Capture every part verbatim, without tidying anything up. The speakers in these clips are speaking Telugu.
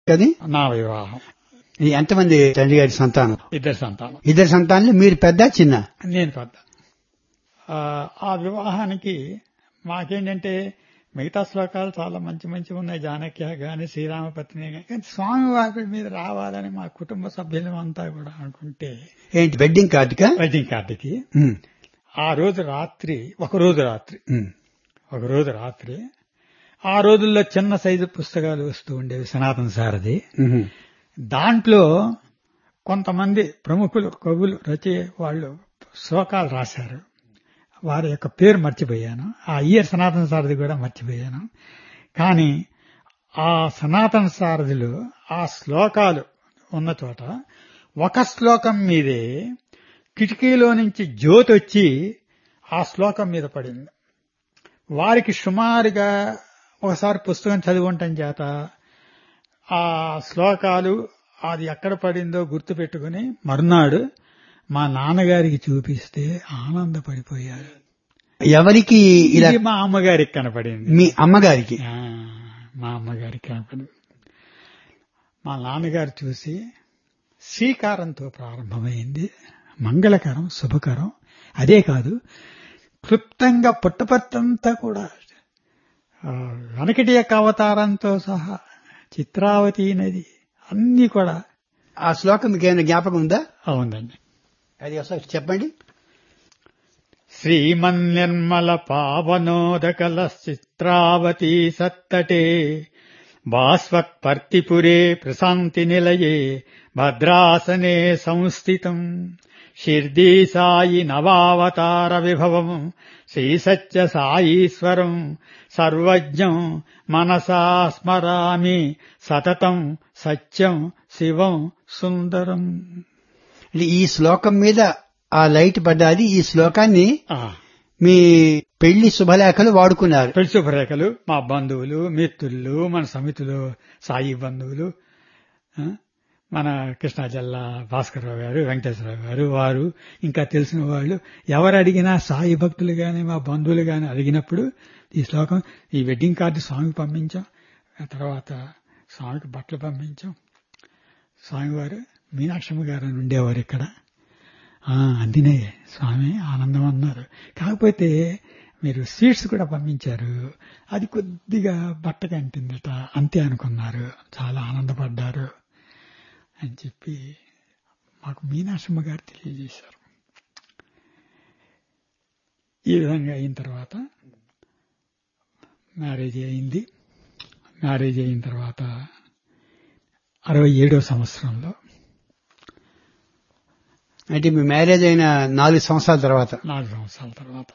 అది నా వివాహం. ఈ ఎంతమంది తండ్రి గారి సంతానం? ఇద్దరు సంతానం. ఇద్దరు సంతానాలు. మీరు పెద్ద చిన్న? నేను పెద్ద. ఆ, ఆ వివాహానికి మాకేంటంటే మిగతా శ్లోకాలు చాలా మంచి మంచిగా ఉన్నాయి, జానక్య గాని శ్రీరామపత్ని గాని, కానీ స్వామివారి మీద రావాలని మా కుటుంబ సభ్యులు అంతా కూడా అనుకుంటే ఏంటి వెడ్డింగ్ కార్డుకా? వెడ్డింగ్ కార్డుకి ఉమ్, ఆ రోజు రాత్రి ఒక రోజు రాత్రి ఉమ్, ఒక రోజు రాత్రి ఆ రోజుల్లో చిన్న సైజు పుస్తకాలు వస్తూ ఉండేవి, సనాతన సారథి. ఉమ్, దాంట్లో కొంతమంది ప్రముఖులు కవులు రచయ వాళ్ళు శ్లోకాలు రాశారు. వారి యొక్క పేరు మర్చిపోయాను, ఆ ఇయర్ సనాతన సారథి కూడా మర్చిపోయాను. కానీ ఆ సనాతన సారథిలో ఆ శ్లోకాలు ఉన్న చోట ఒక శ్లోకం మీదే కిటికీలో నుంచి జ్యోతి వచ్చి ఆ శ్లోకం మీద పడింది. వారికి సుమారుగా ఒకసారి పుస్తకం చదువుంటం చేత ఆ శ్లోకాలు అది ఎక్కడ పడిందో గుర్తు పెట్టుకుని మర్నాడు మా నాన్నగారికి చూపిస్తే ఆనందపడిపోయారు. ఎవరికి ఇలా? ఇది మా అమ్మగారికి కనపడింది. మీ అమ్మగారికి? ఆ, మా అమ్మగారికి కనపడింది. మా నాన్నగారు చూసి శ్రీకారంతో ప్రారంభమైంది, మంగళకరం శుభకరం. అదే కాదు, క్లుప్తంగా పుట్టపర్తంతా కూడా వెనకటి యొక్క అవతారంతో సహా చిత్రావతి నది అన్ని కూడా. ఆ శ్లోకం మీకు ఏమైనా జ్ఞాపకం ఉందా? అవునండి. అది ఒకసారి చెప్పండి. శ్రీమన్నిర్మల పావనోదకల చిత్రావతి సత్తటే భాస్వత్పర్తిపురే ప్రశాంతి నిలయే భద్రాసనే సంస్థితం షిర్దీ సాయి నవావతార విభవం శ్రీసత్య సాయీశ్వరం సర్వజ్ఞం మనసా స్మరామి సతతం సత్యం శివం సుందరం. ఈ శ్లోకం మీద ఆ లైట్ పడ్డాది. ఈ శ్లోకాన్ని ఆ, మీ పెళ్లి శుభలేఖలు వాడుకున్నారు. పెళ్లి శుభరేఖలు మా బంధువులు మిత్రులు, మన సమితిలో సాయి బంధువులు, ఆ, మన కృష్ణా జిల్లా భాస్కరరావు గారు, వెంకటేశ్వరరావు గారు, వారు ఇంకా తెలిసిన వాళ్ళు ఎవరు అడిగినా, సాయి భక్తులు గాని మా బంధువులు గాని అడిగినప్పుడు ఈ శ్లోకం, ఈ వెడ్డింగ్ కార్డు స్వామికి పంపించాం. ఆ తర్వాత స్వామికి బట్టలు పంపించాం. స్వామివారు మీనాక్షమ్మ గారు అని ఉండేవారు ఇక్కడ. అందినే స్వామి ఆనందం అన్నారు. కాకపోతే మీరు స్వీట్స్ కూడా పంపించారు, అది కొద్దిగా బట్టకి అంటిందట, అంతే అనుకున్నారు, చాలా ఆనందపడ్డారు అని చెప్పి మాకు మీనాక్షమ్మ గారు తెలియజేశారు. ఈ విధంగా అయిన తర్వాత మ్యారేజ్ అయింది. మ్యారేజ్ అయిన తర్వాత అరవై ఏడో సంవత్సరంలో, అంటే మీ మ్యారేజ్ అయిన నాలుగు సంవత్సరాల తర్వాత నాలుగు సంవత్సరాల తర్వాత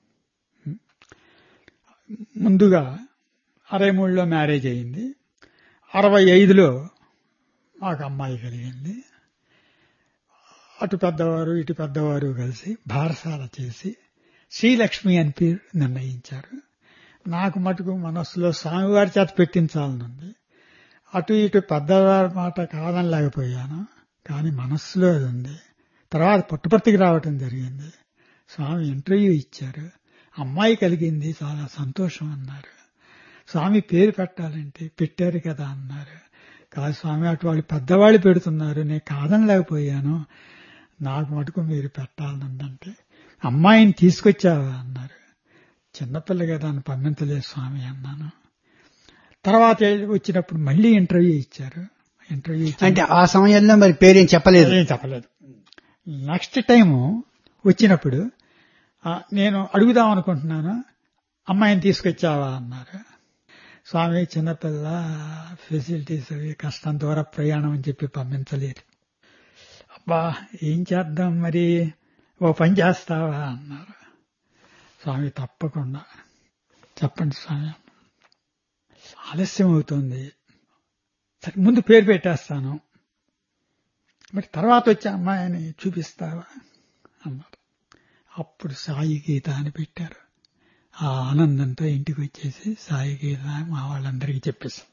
ముందుగా అరవై మూడులో మ్యారేజ్ అయింది. అరవై ఐదులో మాకు అమ్మాయి కలిగింది. అటు పెద్దవారు ఇటు పెద్దవారు కలిసి బారసాల చేసి శ్రీలక్ష్మి అని పేరు నిర్ణయించారు. నాకు మటుకు మనస్సులో స్వామివారి చేత పెట్టించాలనుంది. అటు ఇటు పెద్దవారి మాట కాదనలేకపోయాను, కానీ మనస్సులో అది ఉంది. తర్వాత పుట్టపర్తికి రావటం జరిగింది. స్వామి ఇంటర్వ్యూ ఇచ్చారు, అమ్మాయి కలిగింది, చాలా సంతోషం అన్నారు. స్వామి పేరు పెట్టాలంటే పెట్టారు కదా అన్నారు. కాదు స్వామి, అటు వాళ్ళు పెద్దవాళ్ళు పెడుతున్నారు, నేను కాదనలేకపోయాను, నాకు మటుకు మీరు పెట్టాలనుందంటే అమ్మాయిని తీసుకొచ్చావా అన్నారు. చిన్నపిల్ల కదా అని పంపించలేదు స్వామి అన్నాను. తర్వాత వచ్చినప్పుడు మళ్ళీ ఇంటర్వ్యూ ఇచ్చారు. ఇంటర్వ్యూ అంటే ఆ సమయంలో మరి పేరేం చెప్పలేదు? ఏం చెప్పలేదు. నెక్స్ట్ టైం వచ్చినప్పుడు నేను అడుగుదాం అనుకుంటున్నాను, అమ్మాయిని తీసుకొచ్చావా అన్నారు. స్వామి చిన్నపిల్ల, ఫెసిలిటీస్ అవి కష్టం, ద్వారా ప్రయాణం అని చెప్పి పంపించలేదు. అబ్బా ఏం చేద్దాం మరి, ఓ పని చేస్తావా అన్నారు. స్వామి తప్పకుండా చెప్పండి స్వామి, ఆలస్యం అవుతుంది, సరే ముందు పేరు పెట్టేస్తాను, మరి తర్వాత వచ్చే అమ్మాయిని చూపిస్తావా అన్నారు. అప్పుడు సాయి గీత అని పెట్టారు. ఆ ఆనందంతో ఇంటికి వచ్చేసి సాయి గీత మా వాళ్ళందరికీ చెప్పేశాం.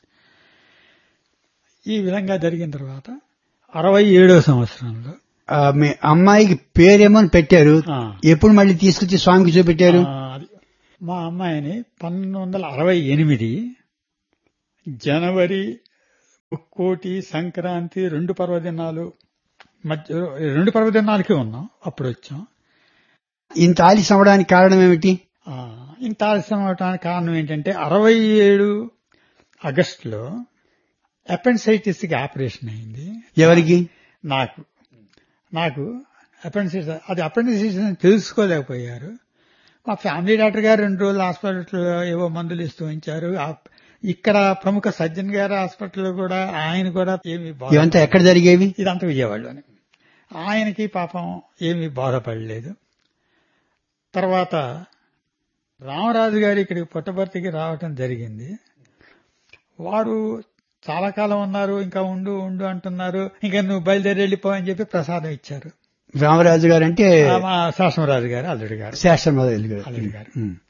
ఈ విధంగా జరిగిన తర్వాత అరవై ఏడో సంవత్సరంలో మీ అమ్మాయికి పేరేమో పెట్టారు, ఎప్పుడు మళ్ళీ తీసుకొచ్చి స్వామికి చూపెట్టారు? మా అమ్మాయిని పంతొమ్మిది వందల అరవై ఎనిమిది జనవరి కోటి, సంక్రాంతి రెండు పర్వదినాలు మధ్య రెండు పర్వదినాలకి ఉన్నాం. అప్పుడు వచ్చాం. ఇంత ఆలస్యం అవడానికి కారణం ఏమిటి? ఆ, ఇంత ఆలస్యం అవడానికి కారణం ఏంటంటే అరవై ఏడు ఆగస్టులో అపెండిసైటిస్ కి ఆపరేషన్ అయింది. ఎవరికి? నాకు నాకు అపెండిసైటిస్. అది అపెండిసైటిస్ అని తెలుసుకోలేకపోయారు. మా ఫ్యామిలీ డాక్టర్ గారు రెండు రోజులు హాస్పిటల్లో ఏవో మందులు ఇస్తూ ఉంచారు. ఇక్కడ ప్రముఖ సర్జన్ గారు హాస్పిటల్లో కూడా ఆయన కూడా ఏమి ఇదంతా ఎక్కడ జరిగేవి? ఇదంతా విజయవాడలోనే. ఆయనకి పాపం ఏమీ బాధపడలేదు. తర్వాత రామరాజు గారు ఇక్కడికి పుట్టపర్తికి రావటం జరిగింది. వారు చాలా కాలం ఉన్నారు. ఇంకా ఉండు ఉండు అంటున్నారు. ఇంకా నువ్వు బయలుదేరి వెళ్ళిపో అని చెప్పి ప్రసాదం ఇచ్చారు. రామరాజు గారు అంటే శాసనరాజు గారు అల్లుడు గారు. శాసనరాజు గారు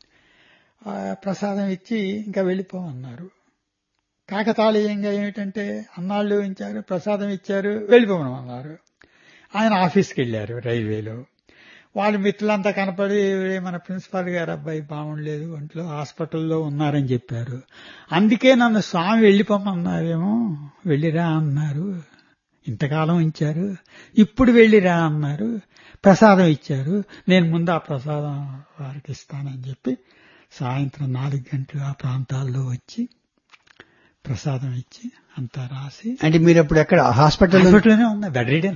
ప్రసాదం ఇచ్చి ఇంకా వెళ్ళిపోమన్నారు. కాకతాళీయంగా ఏమిటంటే అన్నాళ్ళు ఉంచారు, ప్రసాదం ఇచ్చారు, వెళ్ళిపోమన్నారు. ఆయన ఆఫీస్కి వెళ్ళారు రైల్వేలో. వాళ్ళ మిత్రులంతా కనపడి మన ప్రిన్సిపాల్ గారు అబ్బాయి బాగుండలేదు, ఒంట్లో హాస్పిటల్లో ఉన్నారని చెప్పారు. అందుకే నన్ను స్వామి వెళ్ళిపోమన్నారేమో, వెళ్ళిరా అన్నారు. ఇంతకాలం ఇచ్చారు, ఇప్పుడు వెళ్ళిరా అన్నారు. ప్రసాదం ఇచ్చారు. నేను ముందు ఆ ప్రసాదం వారికి ఇస్తానని చెప్పి సాయంత్రం నాలుగు గంటలు ఆ ప్రాంతాల్లో వచ్చి ప్రసాదం ఇచ్చి అంతా రాసి. అంటే మీరు అప్పుడు ఎక్కడ? హాస్పిటల్ హాస్పిటల్లోనే ఉన్నా, బెడ్ రీడన్.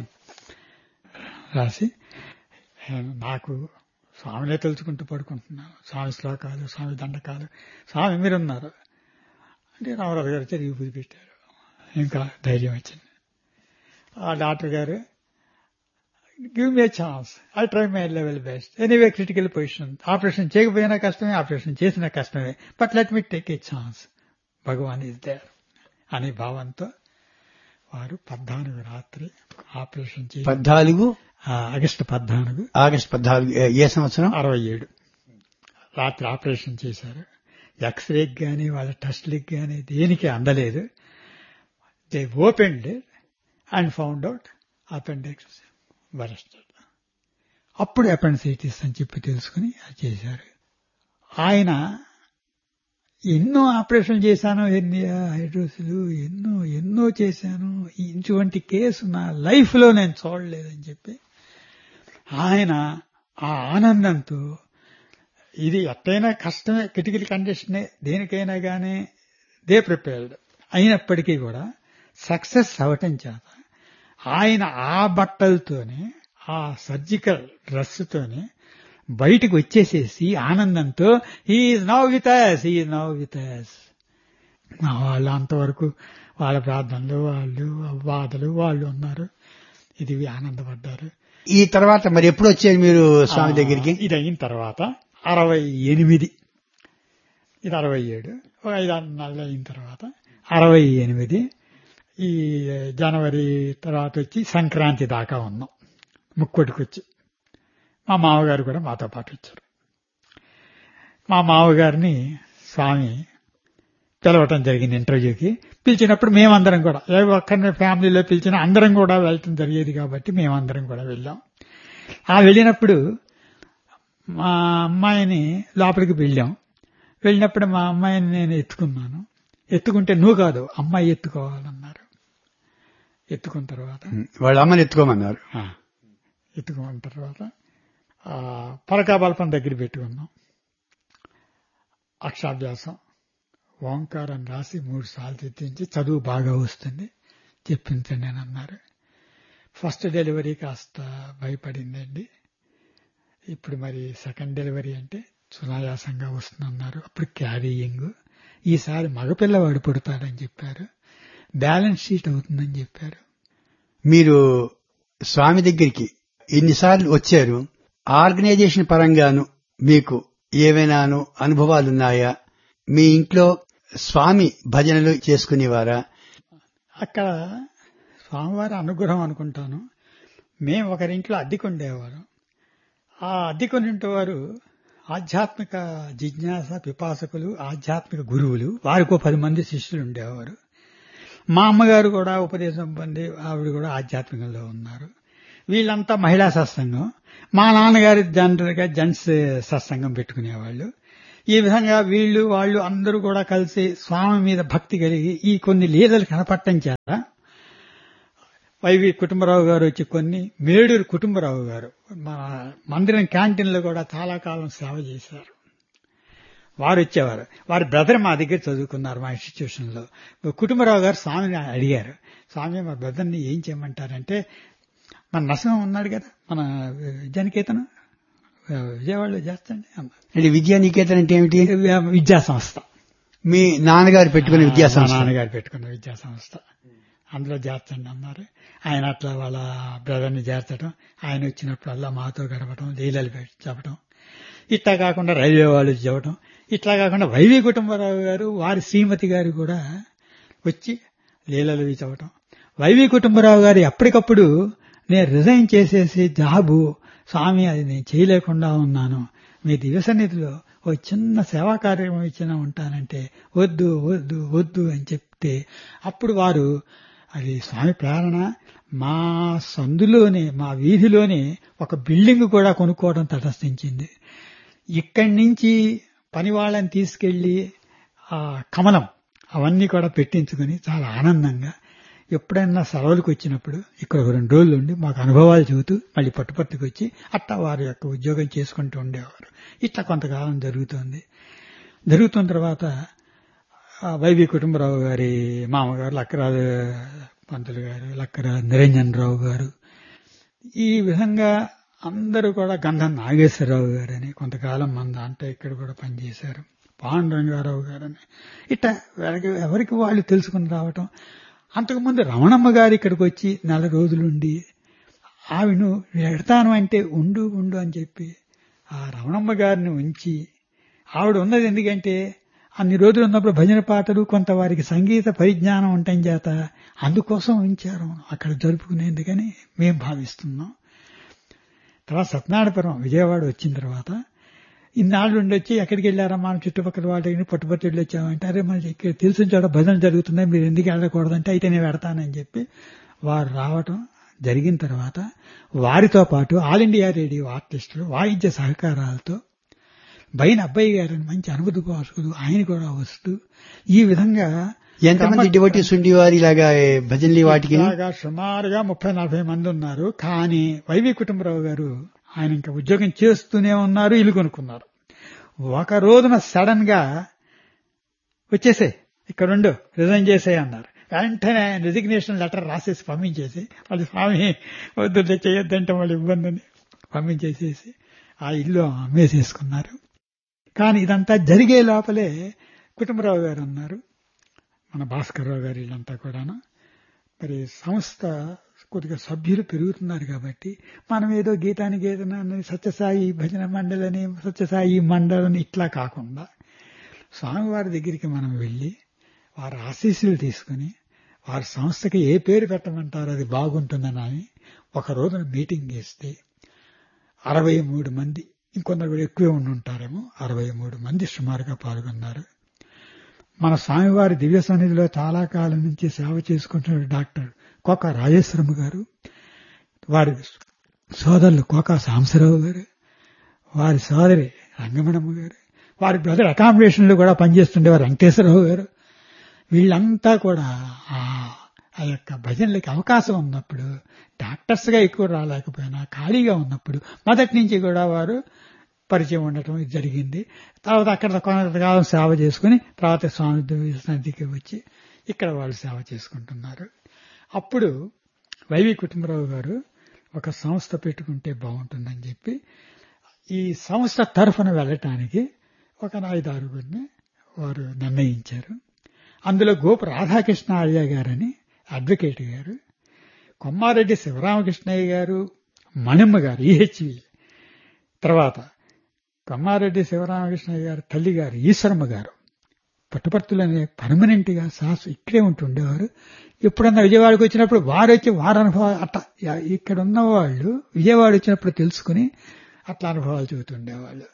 రాసి నాకు స్వామినే తెలుసుకుంటూ పడుకుంటున్నాను. స్వామి శ్లోకాలు, స్వామి దండకాలు, స్వామి మీరున్నారు అంటే రామరాజు గారు తిరిగి పూజ పెట్టారు. ఇంకా ధైర్యం వచ్చింది. ఆ డాక్టర్ గారు give me chance, I try my level best, anyway critical position, operation చేయకపోయినా కష్టమే, ఆపరేషన్ చేసినా కష్టమే, but let me take a chance, Bhagavan is there అనే భావంతో వారు పద్నాలుగు రాత్రి ఆపరేషన్ చేసి పద్నాలుగు ఆగస్టు పద్నాలుగు ఆగస్టు పద్నాలుగు ఏ సంవత్సరం? అరవై ఏడు రాత్రి ఆపరేషన్ చేశారు. ఎక్స్రేకి గానీ వాళ్ళ టెస్ట్లకి గానీ దేనికి అందలేదు. They opened and found out appendix బరస్టెడ్. అప్పుడు అపెండిసైటిస్ అని చెప్పి తెలుసుకుని అది చేశారు. ఆయన ఎన్నో ఆపరేషన్ చేశాను, ఎన్ని హైడ్రోసులు ఎన్నో ఎన్నో చేశాను, ఇటువంటి కేసు నా లైఫ్ లో నేను చూడలేదని చెప్పి ఆయన ఆ ఆనందంతో, ఇది ఎట్టయినా కష్టమే, క్రిటికల్ కండిషనే, దేనికైనా గానీ దే ప్రిపేర్డ్ అయినప్పటికీ కూడా సక్సెస్ అవటం చేత ఆయన ఆ బట్టలతోనే, ఆ సర్జికల్ డ్రెస్ తోనే బయటకు వచ్చేసేసి ఆనందంతో he's now with us, he's now with us. వాళ్ళు అంతవరకు వాళ్ళ ప్రార్థనలు, వాళ్ళు బాధలు వాళ్ళు ఉన్నారు. ఇది ఆనందపడ్డారు. ఈ తర్వాత మరి ఎప్పుడు వచ్చేది మీరు స్వామి దగ్గరికి? ఇది అయిన తర్వాత అరవై ఎనిమిది ఇది అరవై ఏడు ఒక ఐదు ఆరు నెలలు అయిన తర్వాత అరవై ఎనిమిది ఈ జనవరి తర్వాత వచ్చి సంక్రాంతి దాకా ఉన్నాం ముక్కోటికి వచ్చి. మా మామగారు కూడా మాతో పాటు వచ్చారు. మా మామగారిని స్వామి పిలవటం జరిగింది ఇంటర్వ్యూకి. పిలిచినప్పుడు మేమందరం కూడా, ఏ ఒక్కరిని ఫ్యామిలీలో పిలిచినా అందరం కూడా వెళ్ళటం జరిగేది కాబట్టి మేమందరం కూడా వెళ్ళాం. ఆ వెళ్ళినప్పుడు మా అమ్మాయిని లోపలికి వెళ్ళాం. వెళ్ళినప్పుడు మా అమ్మాయిని నేను ఎత్తుకున్నాను. ఎత్తుకుంటే నువ్వు కాదు అమ్మాయి ఎత్తుకోవాలన్నారు. ఎత్తుకున్న తర్వాత వాళ్ళ అమ్మని ఎత్తుకోమన్నారు. ఎత్తుకున్న తర్వాత పరకాబల్పం దగ్గర పెట్టుకున్నాం. అక్షాభ్యాసం ఓంకారం రాసి మూడు సార్లు తెచ్చించి చదువు బాగా వస్తుంది చెప్పించండి అని అన్నారు. ఫస్ట్ డెలివరీ కాస్త భయపడిందండి. ఇప్పుడు మరి సెకండ్ డెలివరీ అంటే సునాయాసంగా వస్తుందన్నారు. అప్పుడు క్యారీయింగ్, ఈసారి మగపిల్లవాడు పుడతాడని చెప్పారు. బ్యాలెన్స్ షీట్ అవుతుందని చెప్పారు. మీరు స్వామి దగ్గరికి ఎన్నిసార్లు వచ్చారు? ఆర్గనైజేషన్ పరంగాను మీకు ఏవైనాను అనుభవాలున్నాయా? మీ ఇంట్లో స్వామి భజనలు చేసుకునేవారా? అక్కడ స్వామివారి అనుగ్రహం అనుకుంటాను. మేము ఒకరింట్లో అద్దెకుండేవారు. ఆ అద్దెకునింటి వారు ఆధ్యాత్మిక జిజ్ఞాస పిపాసకులు, ఆధ్యాత్మిక గురువులు, వారికో పది మంది శిష్యులు ఉండేవారు. మా అమ్మగారు కూడా ఉపదేశం పొంది ఆవిడ కూడా ఆధ్యాత్మికంలో ఉన్నారు. వీళ్ళంతా మహిళా సత్సంగం. మా నాన్నగారి జనరల్గా జెంట్స్ సత్సంగం పెట్టుకునేవాళ్ళు. ఈ విధంగా వీళ్ళు వాళ్ళు అందరూ కూడా కలిసి స్వామి మీద భక్తి కలిగి ఈ కొన్ని లీలలు కనపడటం చేత వైవి కుటుంబరావు గారు వచ్చి కొన్ని, మేడూరు కుటుంబరావు గారు మన మందిరం క్యాంటీన్లో కూడా చాలా కాలం సేవ చేశారు. వారు వచ్చేవారు. వారి బ్రదర్ మా దగ్గర చదువుకున్నారు మా ఇన్స్టిట్యూషన్ లో. కుటుంబరావు గారు స్వామిని అడిగారు, స్వామి మా బ్రదర్ని ఏం చేయమంటారంటే, మన నరసింహం ఉన్నాడు కదా మన విద్యానికేతనం విజయవాడలో చేస్తండి అంటే విద్యానికేతన్ అంటే ఏమిటి? విద్యా సంస్థ. మీ నాన్నగారు పెట్టుకున్న విద్యా సంస్థ? నాన్నగారు పెట్టుకున్న విద్యా సంస్థ, అందులో చేర్చండి అన్నారు. ఆయన అట్లా వాళ్ళ బ్రదర్ని చేర్చడం, ఆయన వచ్చినప్పుడల్లా మాతో గడపడం, లీలలు చెప్పడం, ఇట్లా కాకుండా రైల్వే వాళ్ళు చెప్పడం, ఇట్లా కాకుండా వైవి కుటుంబరావు గారు వారి శ్రీమతి గారు కూడా వచ్చి లీలలు చెప్పడం. వైవి కుటుంబరావు గారు ఎప్పటికప్పుడు నేను రిజైన్ చేసేసి జాబు, స్వామి అది నేను చేయలేకుండా ఉన్నాను, మీ దివ్య సన్నిధిలో ఓ చిన్న సేవా కార్యక్రమం ఇచ్చినా ఉంటానంటే వద్దు వద్దు వద్దు అని చెప్తే, అప్పుడు వారు అది స్వామి ప్రేరణ, మా సందులోనే మా వీధిలోనే ఒక బిల్డింగ్ కూడా కొనుక్కోవడం తటస్థించింది. ఇక్కడి నుంచి పని వాళ్ళని తీసుకెళ్లి ఆ కమలం అవన్నీ కూడా పెట్టించుకుని చాలా ఆనందంగా ఎప్పుడైనా సెలవులకు వచ్చినప్పుడు ఇక్కడ ఒక రెండు రోజులు ఉండి మాకు అనుభవాలు చెబుతూ మళ్ళీ పట్టుపట్టుకు వచ్చి అట్టా వారి యొక్క ఉద్యోగం చేసుకుంటూ ఉండేవారు. ఇట్లా కొంతకాలం జరుగుతోంది. జరుగుతున్న తర్వాత వైవి కుటుంబరావు గారి మామగారు లక్కరాజు పంతులు గారు, లక్కరాజు నిరంజన్ రావు గారు, ఈ విధంగా అందరూ కూడా గంధం నాగేశ్వరరావు గారని కొంతకాలం మన దాంట్లో ఇక్కడ కూడా పనిచేశారు. పాండురంగారావు గారని ఇట్లా ఎవరికి వాళ్ళు తెలుసుకుని రావటం. అంతకుముందు రమణమ్మ గారు ఇక్కడికి వచ్చి నెల రోజులుండి ఆవిను పెడతాను అంటే ఉండు ఉండు అని చెప్పి ఆ రమణమ్మ గారిని ఉంచి, ఆవిడ ఉన్నది ఎందుకంటే అన్ని రోజులు ఉన్నప్పుడు భజన పాటలు కొంత వారికి సంగీత పరిజ్ఞానం ఉండటం చేత అందుకోసం ఉంచారు అక్కడ జరుపుకునేందుకని మేము భావిస్తున్నాం. తర్వాత సత్యనారాయణపురం విజయవాడ వచ్చిన తర్వాత ఇన్నాళ్ళు ఉండొచ్చి ఎక్కడికి వెళ్ళారమ్మా చుట్టుపక్కల వాళ్ళకి పట్టుపట్టు వెళ్ళి వచ్చామంటే, అరే మనకి ఇక్కడ తెలిసిన చోట భజనలు జరుగుతున్నాయి మీరు ఎందుకు వెళ్ళకూడదంటే, అయితే నేను పెడతానని చెప్పి వారు రావటం జరిగిన తర్వాత వారితో పాటు ఆల్ ఇండియా రేడియో ఆర్టిస్టులు వాయిద్య సహకారాలతో బైన అబ్బాయి గారిని మంచి అనుభూతి పోసుకులు ఆయన కూడా వస్తూ ఈ విధంగా ఎంతమంది డివోటీస్ ఉండేవారు ఇలాగా భజనలు వాటికి? సుమారుగా ముప్పై నలభై మంది ఉన్నారు. కానీ వైవి కుటుంబరావు గారు ఆయన ఇంకా ఉద్యోగం చేస్తూనే ఉన్నారు, ఇల్లు కొనుక్కున్నారు. ఒక రోజున సడన్ గా వచ్చేసే ఇక్కడ ఉండు రిజైన్ చేసే అన్నారు. వెంటనే ఆయన రిజిగ్నేషన్ లెటర్ రాసేసి పంపించేసి, వాళ్ళు స్వామి వద్దు చేయొద్దంటే వాళ్ళు ఇబ్బంది అని పంపించేసేసి ఆ ఇల్లు అమ్మేసేసుకున్నారు. కానీ ఇదంతా జరిగే లోపలే కుటుంబరావు గారు అన్నారు, మన భాస్కర్ రావు గారు వీళ్ళంతా కూడాను, మరి సంస్థ కొద్దిగా సభ్యులు పెరుగుతున్నారు కాబట్టి మనం ఏదో గీతానికి ఏదైనా సత్యసాయి భజన మండలని సత్యసాయి మండలని ఇట్లా కాకుండా స్వామివారి దగ్గరికి మనం వెళ్ళి వారి ఆశీస్సులు తీసుకుని వారి సంస్థకి ఏ పేరు పెట్టమంటారో అది బాగుంటుందని ఒక రోజున మీటింగ్ చేస్తే అరవై మూడు మంది, ఇంకొందరు కూడా ఎక్కువే ఉండి ఉంటారేమో, అరవై మూడు మంది సుమారుగా పాల్గొన్నారు. మన స్వామివారి దివ్య సన్నిధిలో చాలా కాలం నుంచి సేవ చేసుకుంటున్న డాక్టర్ కోకా రాజేశ్వరమ్మ గారు, వారి సోదరులు కోకా సాంబశివరావు గారు, వారి సోదరి రంగమణమ్మ గారు, వారి బ్రదర్ అకామిడేషన్ లో కూడా పనిచేస్తుండేవారు వెంకటేశ్వరరావు గారు, వీళ్ళంతా కూడా ఆ యొక్క భజనలకి అవకాశం ఉన్నప్పుడు డాక్టర్స్ గా ఎక్కువ రాలేకపోయినా ఖాళీగా ఉన్నప్పుడు మొదటి నుంచి కూడా వారు పరిచయం ఉండటం ఇది జరిగింది. తర్వాత అక్కడ కొంతకాలం సేవ చేసుకుని తర్వాత స్వామి సన్నిధికి వచ్చి ఇక్కడ వాళ్ళు సేవ చేసుకుంటున్నారు. అప్పుడు వైవి కుటుంబరావు గారు ఒక సంస్థ పెట్టుకుంటే బాగుంటుందని చెప్పి ఈ సంస్థ తరఫున వెళ్ళటానికి ఒక ఐదారుగురిని వారు నిర్ణయించారు. అందులో గోపు రాధాకృష్ణ ఆర్య గారని అడ్వకేట్ గారు, కొమ్మారెడ్డి శివరామకృష్ణయ్య గారు, మణిమ్మ గారు ఈహెచ్వి, తర్వాత కొమ్మారెడ్డి శివరామకృష్ణయ్య గారు తల్లి గారు ఈశ్వరమ్మ గారు పుట్టపర్తులనే పర్మనెంట్ గా సాస్ ఇక్కడే ఉంటుండేవారు. ఎప్పుడన్నా విజయవాడకి వచ్చినప్పుడు వారు వచ్చి వారి అనుభవాలు అట్లా ఇక్కడ ఉన్న వాళ్ళు విజయవాడ వచ్చినప్పుడు తెలుసుకుని అట్లా అనుభవాలు చెబుతుండేవాళ్ళు.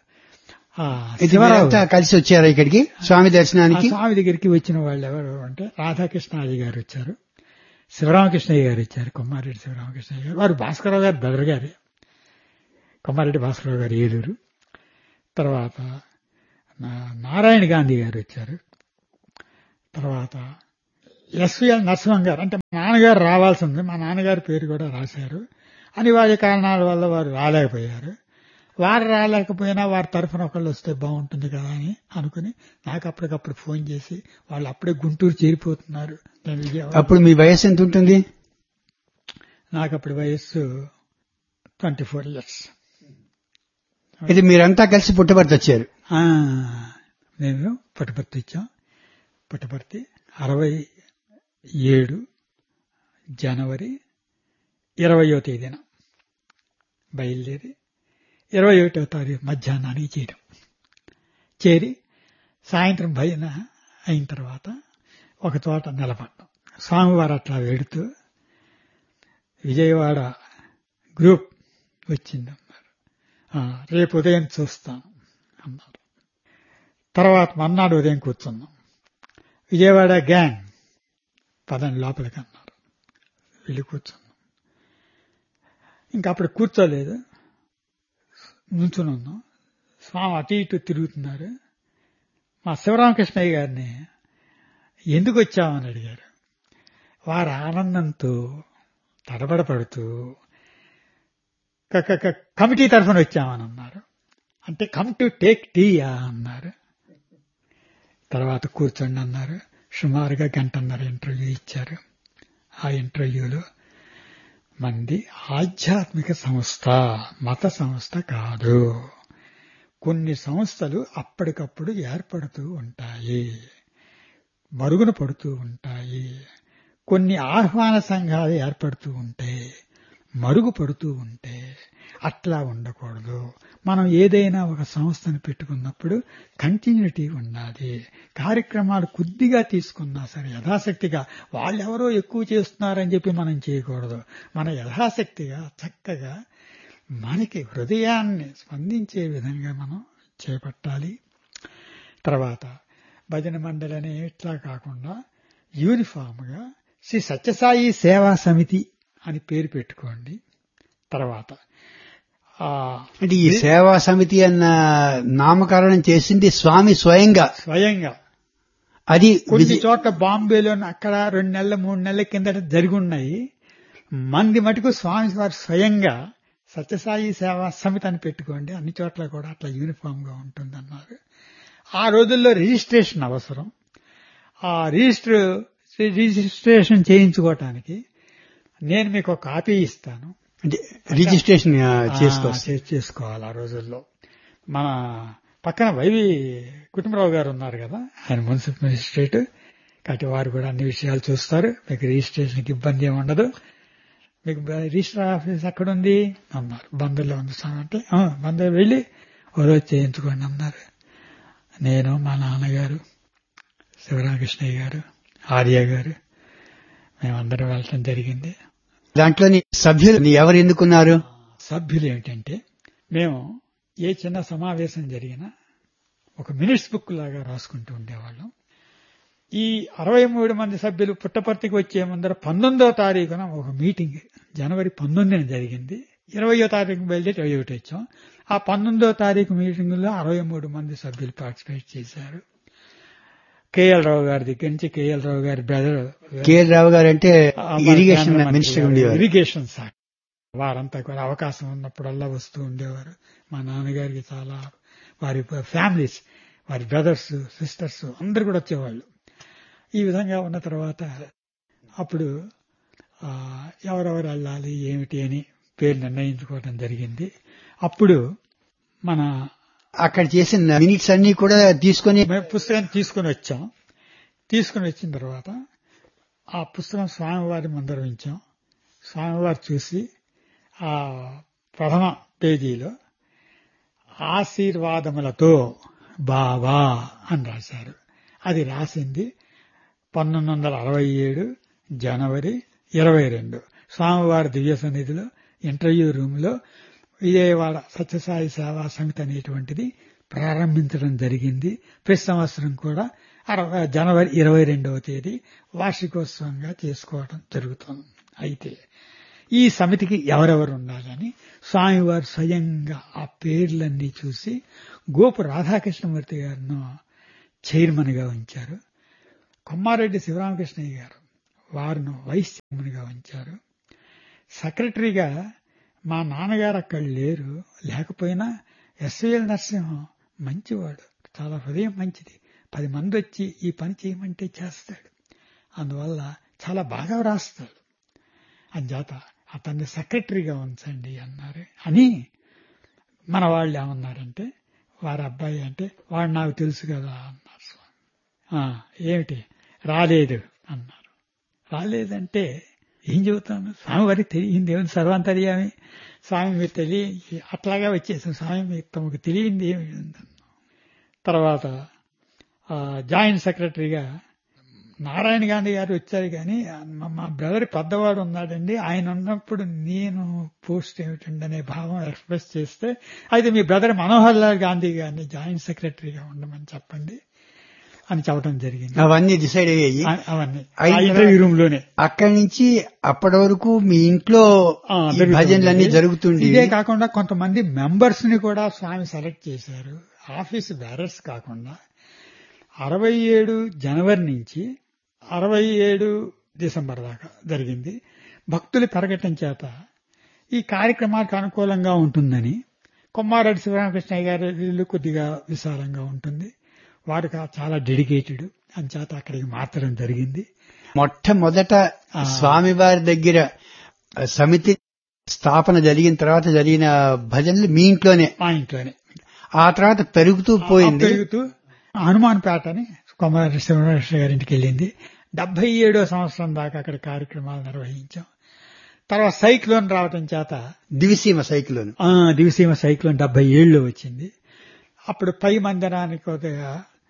కలిసి వచ్చారు ఇక్కడికి స్వామి దర్శనానికి. స్వామి దగ్గరికి వచ్చిన వాళ్ళు ఎవరు అంటే రాధాకృష్ణాజీ గారు వచ్చారు, శివరామకృష్ణయ్య గారు వచ్చారు, కొమ్మారెడ్డి శివరామకృష్ణయ్య గారు, వారు భాస్కరరావు గారు బ్రదర్ గారే, కొమ్మారెడ్డి భాస్కరరావు గారు ఏలూరు. తర్వాత నారాయణ గాంధీ గారు వచ్చారు. తర్వాత ఎస్విఎల్ నరసింహం గారు, అంటే మా నాన్నగారు రావాల్సింది, మా నాన్నగారి పేరు కూడా రాశారు. అనివార్య కారణాల వల్ల వారు రాలేకపోయారు. వారు రాలేకపోయినా వారి తరఫున ఒకళ్ళు వస్తే బాగుంటుంది కదా అని అనుకుని నాకు అప్పటికప్పుడు ఫోన్ చేసి వాళ్ళు అప్పుడే గుంటూరు చేరిపోతున్నారు. అప్పుడు మీ వయస్సు ఎంత ఉంటుంది? నాకు అప్పుడు వయస్సు ట్వంటీ ఫోర్ ఇయర్స్. ఇది మీరంతా కలిసి పుట్టపర్తి వచ్చారు? మేము పుట్టపర్తి వచ్చాం. పుట్టపర్తి అరవై ఏడు జనవరి ఇరవయో తేదీన బయలుదేరి ఇరవై ఒకటో తారీఖు మధ్యాహ్నానికి చేరాం. చేరి సాయంత్రం భజన అయిన తర్వాత ఒక చోట నిలబడ్డాం. స్వామివారు అట్లా వెడుతూ విజయవాడ గ్రూప్ వచ్చిందన్నారు. రేపు ఉదయం చూస్తాను అన్నారు. తర్వాత మర్నాడు ఉదయం కూర్చున్నాం. విజయవాడ గ్యాంగ్ పదండి లోపలికి అన్నారు. వెళ్ళి కూర్చున్నాం. ఇంకా అప్పుడు కూర్చోలేదు, నుంచుని ఉన్నాం. స్వామి అటు ఇటు తిరుగుతున్నారు. మా శివరామకృష్ణయ్య గారిని ఎందుకు వచ్చామని అడిగారు. వారు ఆనందంతో తడబడపడుతూ కమిటీ తరఫున వచ్చామని అన్నారు. అంటే కమ్ టు టేక్ టీ అన్నారు. తర్వాత కూర్చోండి అన్నారు. సుమారుగా గంటన్నర ఇంటర్వ్యూ ఇచ్చారు. ఆ ఇంటర్వ్యూలో మంది ఆధ్యాత్మిక సంస్థ, మత సంస్థ కాదు. కొన్ని సంస్థలు అప్పటికప్పుడు ఏర్పడుతూ ఉంటాయి, మరుగున పడుతూ ఉంటాయి. కొన్ని ఆహ్వాన సంఘాలు ఏర్పడుతూ ఉంటాయి, మరుగు పడుతూ ఉంటే అట్లా ఉండకూడదు. మనం ఏదైనా ఒక సంస్థను పెట్టుకున్నప్పుడు కంటిన్యూటీ ఉండాలి. కార్యక్రమాలు కొద్దిగా తీసుకున్నా సరే యథాశక్తిగా, వాళ్ళెవరో ఎక్కువ చేస్తున్నారని చెప్పి మనం చేయకూడదు. మన యథాశక్తిగా చక్కగా మనకి హృదయాన్ని స్పందించే విధంగా మనం చేపట్టాలి. తర్వాత భజన మండలి అనే ఇట్లా కాకుండా యూనిఫామ్గా శ్రీ సత్యసాయి సేవా సమితి అని పేరు పెట్టుకోండి. తర్వాత అంటే ఈ సేవా సమితి అన్న నామకరణం చేసింది స్వామి స్వయంగా స్వయంగా అది కొన్ని చోట్ల బాంబేలో అక్కడ రెండు నెలల మూడు నెలల కిందట జరిగి ఉన్నాయి. మంది మటుకు స్వామి వారు స్వయంగా సత్యసాయి సేవా సమితి అని పెట్టుకోండి, అన్ని చోట్ల కూడా అట్లా యూనిఫామ్ గా ఉంటుందన్నారు. ఆ రోజుల్లో రిజిస్ట్రేషన్ అవసరం. ఆ రిజిస్టర్ రిజిస్ట్రేషన్ చేయించుకోవటానికి నేను మీకు ఒక కాపీ ఇస్తాను. అంటే రిజిస్ట్రేషన్ చేసుకోవాలి. ఆ రోజుల్లో మన పక్కన వైవి కుటుంబరావు గారు ఉన్నారు కదా, ఆయన మున్సిపల్ మెజిస్ట్రేట్, కాబట్టి వారు కూడా అన్ని విషయాలు చూస్తారు. మీకు రిజిస్ట్రేషన్కి ఇబ్బంది ఏమి ఉండదు. మీకు రిజిస్టర్ ఆఫీస్ ఎక్కడుంది అన్నారు. బందర్లో ఉంది సార్ అంటే బందర్ వెళ్ళి ఓ రోజు చేయించుకోండి అన్నారు. నేను, మా నాన్నగారు, శివరామకృష్ణయ్య గారు, ఆర్య గారు, మేమందరం వెళ్ళటం జరిగింది. దాంట్లోని సభ్యులు ఎవరు ఎన్నుకున్నారు? సభ్యులు ఏమిటంటే, మేము ఏ చిన్న సమావేశం జరిగినా ఒక మినిట్స్ బుక్ లాగా రాసుకుంటూ ఉండేవాళ్ళం. ఈ అరవై మూడు మంది సభ్యులు పుట్టపర్తికి వచ్చే ముందర పంతొమ్మిదో తారీఖున ఒక మీటింగ్ జనవరి పంతొమ్మిదిన జరిగింది. ఇరవయో తారీఖు బయలుదేరి ఇరవై ఒకటి వచ్చాం. ఆ పంతొమ్మిదో తారీఖు మీటింగ్ లో అరవై మూడు మంది సభ్యులు పార్టిసిపేట్ చేశారు. కేఎల్ రావు గారి దగ్గర నుంచి, కేఎల్ రావు గారి బ్రదర్ కేఎల్ రావు గారు అంటే ఇరిగేషన్ మినిస్టర్ ఉండేవారు, ఇరిగేషన్ శాఖ. వారంతా కూడా అవకాశం ఉన్నప్పుడల్లా వస్తూ ఉండేవారు. మా నాన్నగారికి చాలా వారి ఫ్యామిలీస్, వారి బ్రదర్స్, సిస్టర్స్ అందరు కూడా వచ్చేవాళ్ళు. ఈ విధంగా ఉన్న తర్వాత అప్పుడు ఎవరెవరు వెళ్ళాలి ఏమిటి అని పేరు నిర్ణయించుకోవడం జరిగింది. అప్పుడు మన అక్కడ చేసిన మినిట్స్ అన్ని కూడా తీసుకుని మేము పుస్తకం తీసుకుని వచ్చాం. తీసుకుని వచ్చిన తర్వాత ఆ పుస్తకం స్వామివారి ముందర ఉంచాం. స్వామివారు చూసి ఆ ప్రథమ పేజీలో ఆశీర్వాదములతో బావా అని రాశారు. అది రాసింది పంతొమ్మిది వందల అరవై ఏడు జనవరి ఇరవై రెండు స్వామివారి దివ్య సన్నిధిలో ఇంటర్వ్యూ రూమ్ లో విజయవాడ సత్యసాయి సేవా సమితి అనేటువంటిది ప్రారంభించడం జరిగింది. ప్రతి సంవత్సరం కూడా జనవరి ఇరవై రెండవ తేదీ వార్షికోత్సవంగా చేసుకోవడం జరుగుతుంది. అయితే ఈ సమితికి ఎవరెవరు ఉండాలని స్వామివారు స్వయంగా ఆ పేర్లన్నీ చూసి గోపు రాధాకృష్ణమూర్తి గారిను చైర్మన్ గా ఉంచారు. కొమ్మారెడ్డి శివరామకృష్ణయ్య గారు వారిను వైస్ చైర్మన్ గా ఉంచారు. సెక్రటరీగా మా నాన్నగారు అక్కడ లేరు, లేకపోయినా ఎస్విఎల్ నరసింహం మంచివాడు, చాలా హృదయం మంచిది, పది మంది వచ్చి ఈ పని చేయమంటే చేస్తాడు, అందువల్ల చాలా బాగా రాస్తాడు, అంచేత అతన్ని సెక్రటరీగా ఉంచండి అన్నారు. అని మన వాళ్ళు ఏమన్నారంటే వారి అబ్బాయి అంటే వాడు నాకు తెలుసు కదా అన్నారు స్వామి. ఏమిటి రాలేదు అన్నారు. రాలేదంటే ఏం చెబుతాను, స్వామి వారికి తెలియంది ఏమి, సర్వాంతర్యామి స్వామి మీరు తెలియ అట్లాగా వచ్చేసాం, స్వామి మీకు తమకు తెలియంది ఏమి. తర్వాత జాయింట్ సెక్రటరీగా నారాయణ గాంధీ గారు వచ్చారు, కానీ మా బ్రదర్ పెద్దవాడు ఉన్నాడండి, ఆయన ఉన్నప్పుడు నేను పోస్ట్ ఏమిటండి అనే భావం ఎక్స్ప్రెస్ చేస్తే, అయితే మీ బ్రదర్ మనోహర్ లాల్ గాంధీ గారిని జాయింట్ సెక్రటరీగా ఉండమని చెప్పండి అని చెప్పడం జరిగింది. అవన్నీ డిసైడ్ అయ్యాయి, అవన్నీ ఇంటర్వ్యూ రూమ్ లోనే. అక్కడి నుంచి అప్పటి వరకు మీ ఇంట్లో భజనలన్నీ జరుగుతుంది. ఇదే కాకుండా కొంతమంది మెంబర్స్ ని కూడా స్వామి సెలెక్ట్ చేశారు, ఆఫీస్ బేరర్స్ కాకుండా. అరవై ఏడు జనవరి నుంచి అరవై ఏడు డిసెంబర్ దాకా జరిగింది. భక్తులు పెరగటం చేత ఈ కార్యక్రమానికి అనుకూలంగా ఉంటుందని కొమ్మారెడ్డి శివరామకృష్ణయ్య గారి ఇల్లు కొద్దిగా విశాలంగా ఉంటుంది, వారికి చాలా డెడికేటెడ్, అంచేత అక్కడికి మార్చడం జరిగింది. మొట్టమొదట స్వామివారి దగ్గర సమితి స్థాపన జరిగిన తర్వాత జరిగిన భజనలు మీ ఇంట్లోనే? మా ఇంట్లోనే. ఆ తర్వాత పెరుగుతూ పోయింది. పెరుగుతూ హనుమాన్ పేట అని కొమ్మారెడ్డి శివరామకృష్ణ గారింటికి వెళ్ళింది. డెబ్బై ఏడో సంవత్సరం దాకా అక్కడ కార్యక్రమాలు నిర్వహించాం. తర్వాత సైక్లోన్ రావటం చేత దివిసీమ సైక్లోన్ దివిసీమ సైక్లోన్ డెబ్బై ఏడులో వచ్చింది. అప్పుడు పై మందిరానికి కొద్దిగా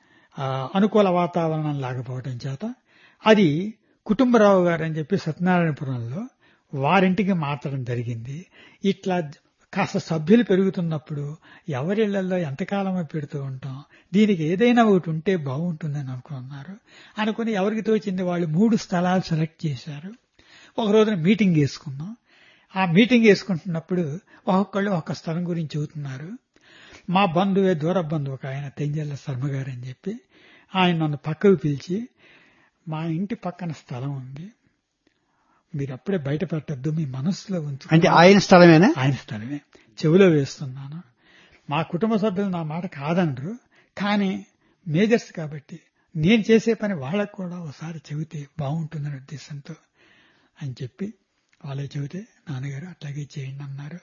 అనుకూల వాతావరణం లేకపోవటం చేత అది కుటుంబరావు గారు అని చెప్పి సత్యనారాయణపురంలో వారింటికి మార్చడం జరిగింది. ఇట్లా కాస్త సభ్యులు పెరుగుతున్నప్పుడు ఎవరిళ్లలో ఎంతకాలమో పెడుతూ ఉంటాం, దీనికి ఏదైనా ఒకటి ఉంటే బాగుంటుందని అనుకున్నారు. అనుకుని ఎవరికి తోచింది వాళ్ళు మూడు స్థలాలు సెలెక్ట్ చేశారు. ఒక రోజున మీటింగ్ వేసుకున్నాం. ఆ మీటింగ్ వేసుకుంటున్నప్పుడు ఒక్కొక్కళ్ళు ఒక్క స్థలం గురించి చెబుతున్నారు. మా బంధువే దూర బంధువు ఒక ఆయన తెంజల్ల శర్మ గారు అని చెప్పి ఆయన నన్ను పక్కకు పిలిచి, మా ఇంటి పక్కన స్థలం ఉంది, మీరు అప్పుడే బయట పెట్టద్దు, మీ మనస్సులో ఉంచు. అంటే ఆయన స్థలమేనా? ఆయన స్థలమే, చెవిలో వేస్తున్నాను. మా కుటుంబ సభ్యులు నా మాట కాదనరు, కానీ మేజర్స్ కాబట్టి నేను చేసే పని వాళ్ళకు కూడా ఒకసారి చెబితే బాగుంటుందనే ఉద్దేశంతో అని చెప్పి వాళ్ళే చెబితే నాన్నగారు అట్లాగే చేయండి అన్నారు.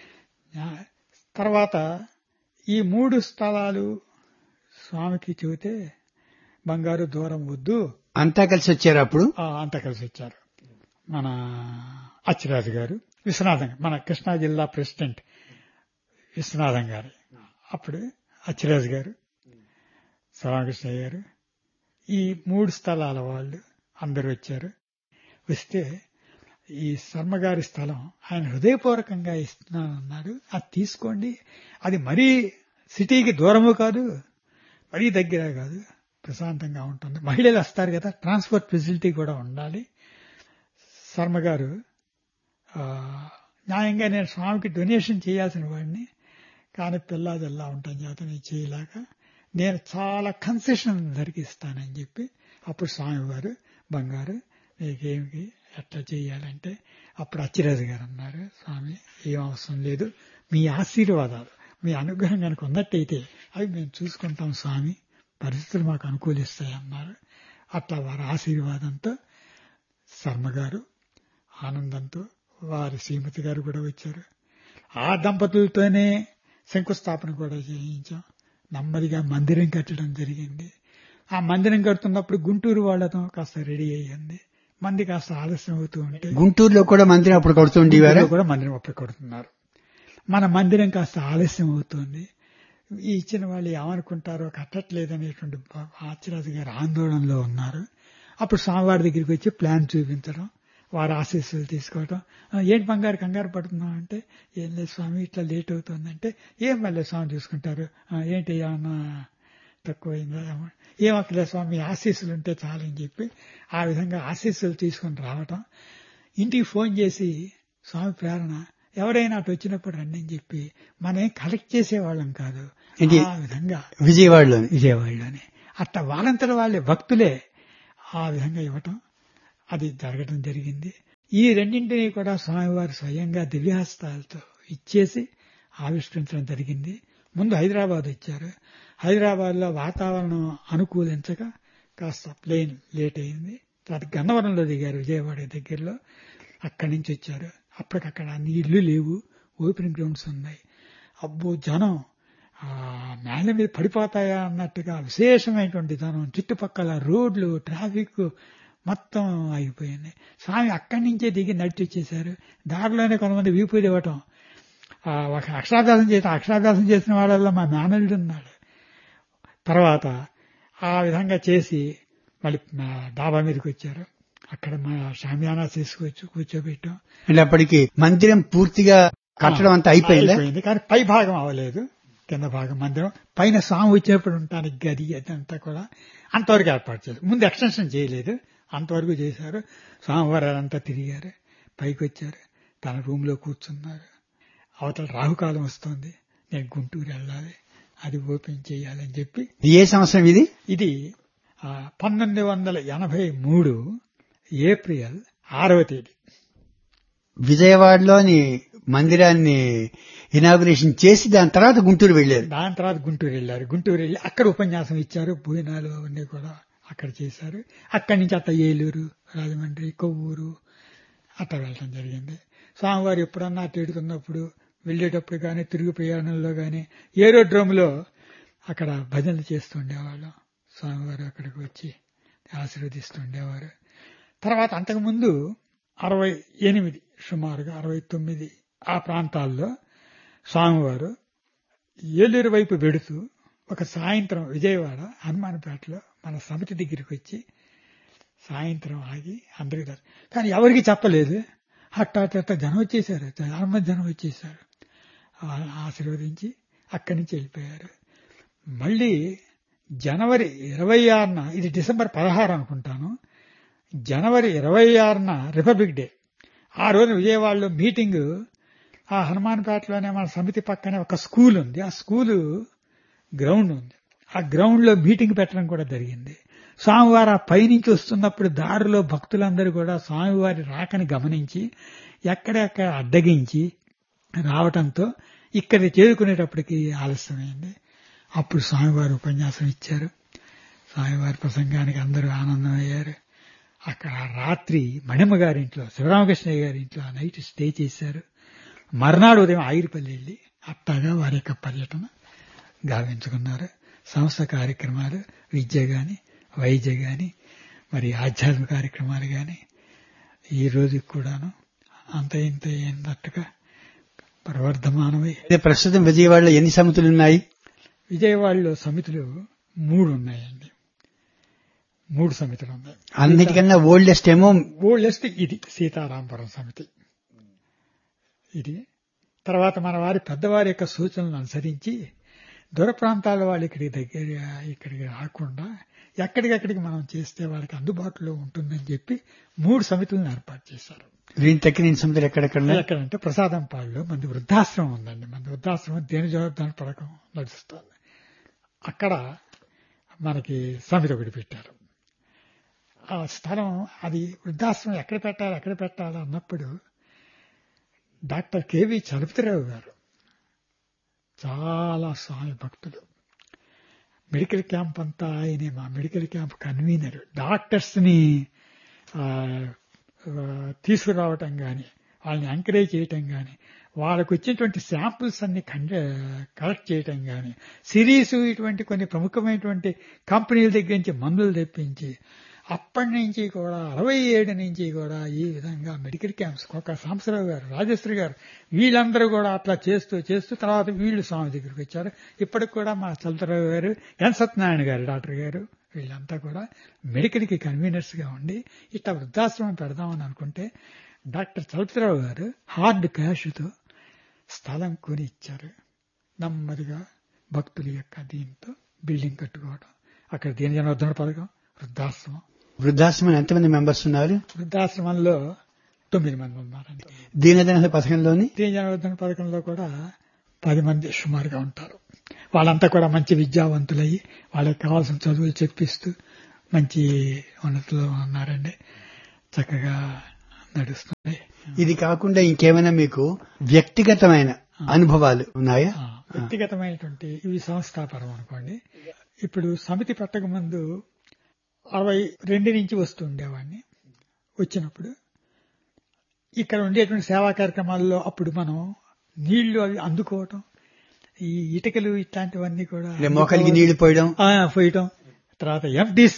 తర్వాత ఈ మూడు స్థలాలు స్వామికి చెబితే బంగారు దూరం వద్దు అంతా కలిసి వచ్చారు. అప్పుడు అంతా కలిసి వచ్చారు. మన అచ్చిరాజు గారు, విశ్వనాథం, మన కృష్ణా జిల్లా ప్రెసిడెంట్ విశ్వనాథం గారు, అప్పుడు అచ్చిరాజు గారు, శివరామకృష్ణయ్య గారు, ఈ మూడు స్థలాల వాళ్ళు అందరూ వచ్చారు. వస్తే ఈ శర్మగారి స్థలం ఆయన హృదయపూర్వకంగా ఇస్తున్నానన్నాడు, అది తీసుకోండి, అది మరీ సిటీకి దూరము కాదు, మరీ దగ్గర కాదు, ప్రశాంతంగా ఉంటుంది, మహిళలు వస్తారు కదా, ట్రాన్స్పోర్ట్ ఫెసిలిటీ కూడా ఉండాలి. శర్మగారు న్యాయంగా నేను స్వామికి డొనేషన్ చేయాల్సిన వాడిని, కానీ పిల్లా జల్లా ఉంటాను చేత నేను చేయలేక నేను చాలా కన్సెషన్ ధరికి ఇస్తానని చెప్పి అప్పుడు స్వామివారు బంగారు నీకేమి ఎట్లా చేయాలంటే అప్పుడు అచ్చిరాజు గారు అన్నారు, స్వామి ఏం అవసరం లేదు, మీ ఆశీర్వాదాలు మీ అనుగ్రహం కనుక ఉన్నట్టయితే అవి మేము చూసుకుంటాం స్వామి, పరిస్థితులు మాకు అనుకూలిస్తాయి అన్నారు. అట్లా వారి ఆశీర్వాదంతో శర్మగారు ఆనందంతో వారి శ్రీమతి గారు కూడా వచ్చారు. ఆ దంపతులతోనే శంకుస్థాపన కూడా చేయించాం. నెమ్మదిగా మందిరం కట్టడం జరిగింది. ఆ మందిరం కడుతున్నప్పుడు గుంటూరు వాళ్ళతో కాస్త రెడీ అయ్యింది, మంది కాస్త ఆలస్యం అవుతూ ఉంటే గుంటూరులో కూడా మందిరం అప్పుడు కడుతుంది కూడా మందిరం అప్పుడు కడుతున్నారు. మన మందిరం కాస్త ఆలస్యం అవుతుంది, ఈ ఇచ్చిన వాళ్ళు ఏమనుకుంటారో కట్టట్లేదనేటువంటి ఆచిరాజు గారు ఆందోళనలో ఉన్నారు. అప్పుడు స్వామివారి దగ్గరికి వచ్చి ప్లాన్ చూపించడం, వారి ఆశీస్సులు తీసుకోవడం. ఏంటి బంగారు కంగారు పడుతున్నాం అంటే, ఏం లేదు స్వామి ఇట్లా లేట్ అవుతుందంటే, ఏం మళ్ళీ స్వామి చూసుకుంటారు, ఏంటి ఏమన్నా తక్కువైందా, ఏం అక్కర్లేదు స్వామి ఆశీస్సులు ఉంటే చాలని చెప్పి ఆ విధంగా ఆశీస్సులు తీసుకుని రావటం. ఇంటికి ఫోన్ చేసి స్వామి ప్రేరణ. ఎవరైనా అటు వచ్చినప్పుడు రండి అని చెప్పి మనం కలెక్ట్ చేసేవాళ్ళం కాదు. ఇది ఆ విధంగా విజయవాడలోని విజయవాడలోనే అట్లా వాళ్ళంతట వాళ్ళే భక్తులే ఆ విధంగా ఇవ్వటం అది జరగటం జరిగింది. ఈ రెండింటినీ కూడా స్వామివారు స్వయంగా దివ్యహస్తాలతో ఇచ్చేసి ఆవిష్కరించడం జరిగింది. ముందు హైదరాబాద్ వచ్చారు. హైదరాబాద్ లో వాతావరణం అనుకూలించక కాస్త ప్లేన్ లేట్ అయింది. తర్వాత గన్నవరంలో దిగారు, విజయవాడ దగ్గరలో. అక్కడి నుంచి వచ్చారు. అప్పటికక్కడ అన్ని ఇళ్లు లేవు, ఓపెన్ గ్రౌండ్స్ ఉన్నాయి. అబ్బో జనం ఆ మేళ్ళ మీద పడిపోతాయా అన్నట్టుగా విశేషమైనటువంటి జనం. చుట్టుపక్కల రోడ్లు, ట్రాఫిక్ మొత్తం అయిపోయింది. స్వామి అక్కడి నుంచే దిగి నడిచి వచ్చేశారు. దారిలోనే కొంతమంది వీపులు ఇవ్వటం, ఒక అక్షరాభ్యాసం చేసిన అక్షరాభ్యాసం చేసిన వాళ్ళల్లో మా మేనల్లుడు ఉన్నాడు. తర్వాత ఆ విధంగా చేసి మళ్ళీ డాబా మీదకి వచ్చారు. అక్కడ మా షామియానా తీసుకొచ్చి కూర్చోబెట్టాం. అంటే అప్పటికి మందిరం పూర్తిగా కట్టడం అంతా అయిపోయింది, కానీ పై భాగం అవ్వలేదు. కింద భాగం మందిరం, పైన స్వామి వచ్చినప్పుడు ఉండటానికి గది అదంతా కూడా అంతవరకు ఏర్పాటు చేశారు. ముందు ఎక్స్టెన్షన్ చేయలేదు, అంతవరకు చేశారు. స్వామివారు అంతా తిరిగారు, పైకి వచ్చారు, తన రూమ్ లో కూర్చున్నారు. అవతల రాహుకాలం వస్తుంది, నేను గుంటూరు వెళ్ళాలి, అది ఓపెన్ చేయాలని చెప్పి. ఏ సంవత్సరం ఇది? ఇది పంతొమ్మిది వందల ఎనభై మూడు ఏప్రిల్ ఆరవ తేదీ విజయవాడలోని మందిరాన్ని ఇనాగ్రేషన్ చేసి దాని తర్వాత గుంటూరు వెళ్లారు. దాని తర్వాత గుంటూరు వెళ్లారు. గుంటూరు వెళ్ళి అక్కడ ఉపన్యాసం ఇచ్చారు. భోజనాలు అవన్నీ కూడా అక్కడ చేశారు. అక్కడి నుంచి అట్లా ఏలూరు, రాజమండ్రి, కొవ్వూరు అట్లా వెళ్ళడం జరిగింది. స్వామివారు ఎప్పుడన్నా తిడుతున్నప్పుడు వెళ్లేటప్పుడు కానీ, తిరుగు ప్రయాణంలో కానీ ఏరోడ్రోమ్లో అక్కడ భజనలు చేస్తుండేవాళ్ళం. స్వామివారు అక్కడికి వచ్చి ఆశీర్వదిస్తుండేవారు. తర్వాత అంతకుముందు అరవై ఎనిమిది సుమారుగా అరవై తొమ్మిది ఆ ప్రాంతాల్లో స్వామివారు ఏలూరు వైపు వెడుతూ ఒక సాయంత్రం విజయవాడ హనుమాన్పేటలో మన సమితి దగ్గరికి వచ్చి సాయంత్రం ఆగి అందరికీ, కానీ ఎవరికి చెప్పలేదు. హఠాత్ జనం వచ్చేసారు, చాలా మంది జనం వచ్చేసారు. ఆశీర్వదించి అక్కడి నుంచి వెళ్ళిపోయారు. మళ్ళీ జనవరి ఇరవై ఆరున, ఇది డిసెంబర్ పదహారు అనుకుంటాను, జనవరి ఇరవై ఆరున రిపబ్లిక్ డే. ఆ రోజు విజయవాడలో మీటింగ్, ఆ హనుమాన్పేటలోనే మన సమితి పక్కనే ఒక స్కూల్ ఉంది, ఆ స్కూలు గ్రౌండ్ ఉంది. ఆ గ్రౌండ్ లో మీటింగ్ పెట్టడం కూడా జరిగింది. స్వామివారు ఆ పైనుంచి వస్తున్నప్పుడు దారిలో భక్తులందరూ కూడా స్వామివారి రాకని గమనించి ఎక్కడెక్కడ అడ్డగించి రావటంతో ఇక్కడ చేరుకునేటప్పటికి ఆలస్యమైంది. అప్పుడు స్వామివారు ఉపన్యాసం ఇచ్చారు. స్వామివారి ప్రసంగానికి అందరూ ఆనందమయ్యారు. అక్కడ రాత్రి మణిమ్మ గారింట్లో, శివరామకృష్ణయ్య గారి ఇంట్లో నైట్ స్టే చేశారు. మర్నాడు ఉదయం ఆగిరిపల్లి వెళ్ళి అట్టాగా వారి యొక్క పర్యటన గావించుకున్నారు. సంస్థ కార్యక్రమాలు, విద్య గాని, వైద్య గాని, మరి ఆధ్యాత్మిక కార్యక్రమాలు గాని ఈ రోజుకి కూడాను అంత ఇంత ఏంటట్టుగా ప్రవర్ధమానమై. ప్రస్తుతం విజయవాడలో ఎన్ని సమితులు ఉన్నాయి? విజయవాడలో సమితులు మూడు ఉన్నాయండి. మూడు సమితులు ఉన్నాయి. అన్నిటికన్నా ఓల్డెస్ట్ ఏమో ఓల్డెస్ట్ ఇది సీతారాంపురం సమితి. ఇది తర్వాత మన వారి పెద్దవారి యొక్క సూచనలను అనుసరించి దూర ప్రాంతాల వాళ్ళు ఇక్కడికి దగ్గర ఇక్కడికి రాకుండా ఎక్కడికెక్కడికి మనం చేస్తే వాళ్ళకి అందుబాటులో ఉంటుందని చెప్పి మూడు సమితులను ఏర్పాటు చేశారు. దీని తక్కిన సమితులు ఎక్కడెక్కడ? ఎక్కడంటే ప్రసాదంపాడులో మంది వృద్ధాశ్రమం ఉందండి. మంది వృద్ధాశ్రమం దేని జవాబుదారి పథకం నడుస్తుంది. అక్కడ మనకి సమితి ఒకటి పెట్టారు. ఆ స్థలం, అది వృద్ధాశ్రమం ఎక్కడ పెట్టాలి ఎక్కడ పెట్టాలి అన్నప్పుడు డాక్టర్ కెవి చలపతిరావు గారు చాలా స్వామి భక్తులు. మెడికల్ క్యాంప్ అంతా ఆయనే, మా మెడికల్ క్యాంప్ కన్వీనర్. డాక్టర్స్ ని తీసుకురావటం గాని, వాళ్ళని ఎంకరేజ్ చేయటం గాని, వాళ్ళకు వచ్చేటువంటి శాంపుల్స్ అన్ని కలెక్ట్ చేయటం గాని, సిరీస్ ఇటువంటి కొన్ని ప్రముఖమైనటువంటి కంపెనీల దగ్గర నుంచి మందులు తెప్పించి అప్పటి నుంచి కూడా అరవై ఏడు నుంచి కూడా ఈ విధంగా మెడికల్ క్యాంప్స్ ఒక సాంబశివరావు గారు, రాజేశ్వరి గారు వీళ్ళందరూ కూడా అట్లా చేస్తూ చేస్తూ తర్వాత వీళ్ళు స్వామి దగ్గరికి వచ్చారు. ఇప్పటికి కూడా మా చలతరావు గారు, ఎన్ సత్యనారాయణ గారు డాక్టర్ గారు వీళ్ళంతా కూడా మెడికల్ కి కన్వీనర్స్ గా ఉండి ఇట్లా వృద్ధాశ్రమం పెడదామని అనుకుంటే డాక్టర్ చలపతిరావు గారు హార్డ్ క్యాష్తో స్థలం కొని ఇచ్చారు. నెమ్మదిగా భక్తుల యొక్క దీంతో బిల్డింగ్ కట్టుకోవడం, అక్కడ దీని జనవర్ధన పథకం, వృద్ధాశ్రమం. వృద్ధాశ్రమం ఎంతమంది మెంబర్స్ ఉన్నారు? వృద్ధాశ్రమంలో తొమ్మిది మంది ఉన్నారండి. దీనదన పథకంలోని దీనజనవర్ధన పథకంలో కూడా పది మంది సుమారుగా ఉంటారు. వాళ్ళంతా కూడా మంచి విద్యావంతులయ్యి వాళ్ళకి కావాల్సిన చదువులు చెప్పిస్తూ మంచి ఉన్నతిలో ఉన్నారండి. చక్కగా నడుస్తుంది. ఇది కాకుండా ఇంకేమైనా మీకు వ్యక్తిగతమైన అనుభవాలు ఉన్నాయా? వ్యక్తిగతమైనటువంటి ఇవి సంస్థాపరం అనుకోండి. ఇప్పుడు సమితి పెట్టక ముందు అరవై రెండు నుంచి వస్తూ ఉండేవాడిని. వచ్చినప్పుడు ఇక్కడ ఉండేటువంటి సేవా కార్యక్రమాల్లో అప్పుడు మనం నీళ్లు అవి అందుకోవటం, ఈ ఇటుకలు ఇట్లాంటివన్నీ కూడా మోకాలికి నీళ్లు పోయడం పోయటం, తర్వాత ఎంటీస్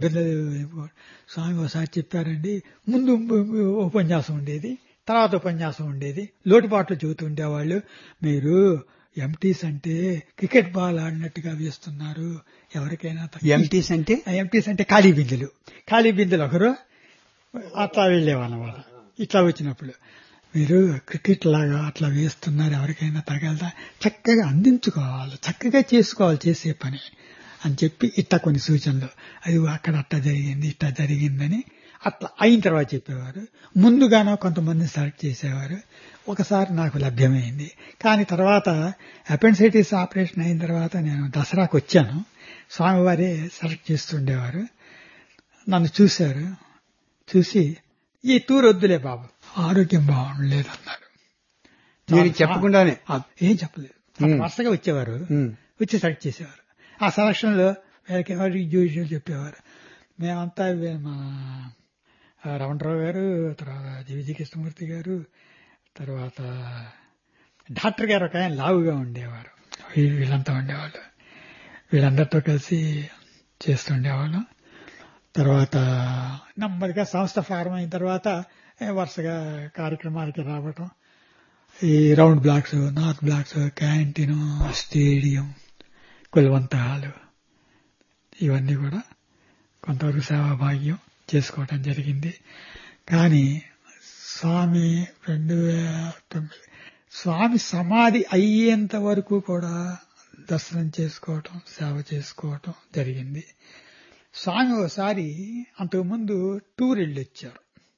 స్వామి ఒకసారి చెప్పారండి. ముందు ఉపన్యాసం ఉండేది, తర్వాత ఉపన్యాసం ఉండేది. లోటుపాట్లు చెబుతూ ఉండేవాళ్ళు. మీరు ఎంటీస్ అంటే క్రికెట్ బాల్ ఆడినట్టుగా వేస్తున్నారు. ఎవరికైనా ఎంటీస్ అంటే ఎంటీస్ అంటే ఖాళీ బిందెలు. ఖాళీ బిందెలు ఒకరు అట్లా వెళ్లేవాళ్ళ. ఇట్లా వచ్చినప్పుడు మీరు క్రికెట్ లాగా అట్లా వేస్తున్నారు, ఎవరికైనా తగలదా, చక్కగా అందించుకోవాలి, చక్కగా చేసుకోవాలి చేసే పని అని చెప్పి ఇట్లా కొన్ని సూచనలు, అది అక్కడ అట్లా జరిగింది ఇట్లా జరిగిందని అట్లా అయిన తర్వాత చెప్పేవారు. ముందుగానో కొంతమందిని సెలెక్ట్ చేసేవారు. ఒకసారి నాకు లభ్యమైంది. కానీ తర్వాత అపెండిసైటిస్ ఆపరేషన్ అయిన తర్వాత నేను దసరాకు వచ్చాను. స్వామివారే సెలెక్ట్ చేస్తుండేవారు. నన్ను చూశారు. చూసి ఈ టూర్ వద్దులే బాబు, ఆరోగ్యం బాగుండలేదన్నారు. చెప్పకుండానే ఏం చెప్పలేదు. వరుసగా వచ్చేవారు, వచ్చి సెలెక్ట్ చేసేవారు. ఆ సెలక్షన్ లో జ్యూషియల్ చెప్పేవారు. మేమంతా మా రమణరావు గారు, తర్వాత జీవిజీ కృష్ణమూర్తి గారు, తర్వాత డాక్టర్ గారు ఒక ఆయన లావుగా ఉండేవారు. వీళ్ళంతా ఉండేవాళ్ళు. వీళ్ళందరితో కలిసి చేస్తుండేవాళ్ళం. తర్వాత నెమ్మదిగా సంస్థ ఫారం అయిన తర్వాత వరుసగా కార్యక్రమాలకి రావటం. ఈ round blocks, north blocks, canteen, stadium, కులవంత hall, ఇవన్నీ కూడా కొంతవరకు సేవాభాగ్యం చేసుకోవటం జరిగింది. కానీ స్వామి రెండు వేల తొమ్మిది స్వామి సమాధి అయ్యేంత వరకు కూడా దర్శనం చేసుకోవటం, సేవ చేసుకోవటం జరిగింది. స్వామి ఒకసారి అంతకుముందు టూర్ వెళ్ళి వచ్చారు.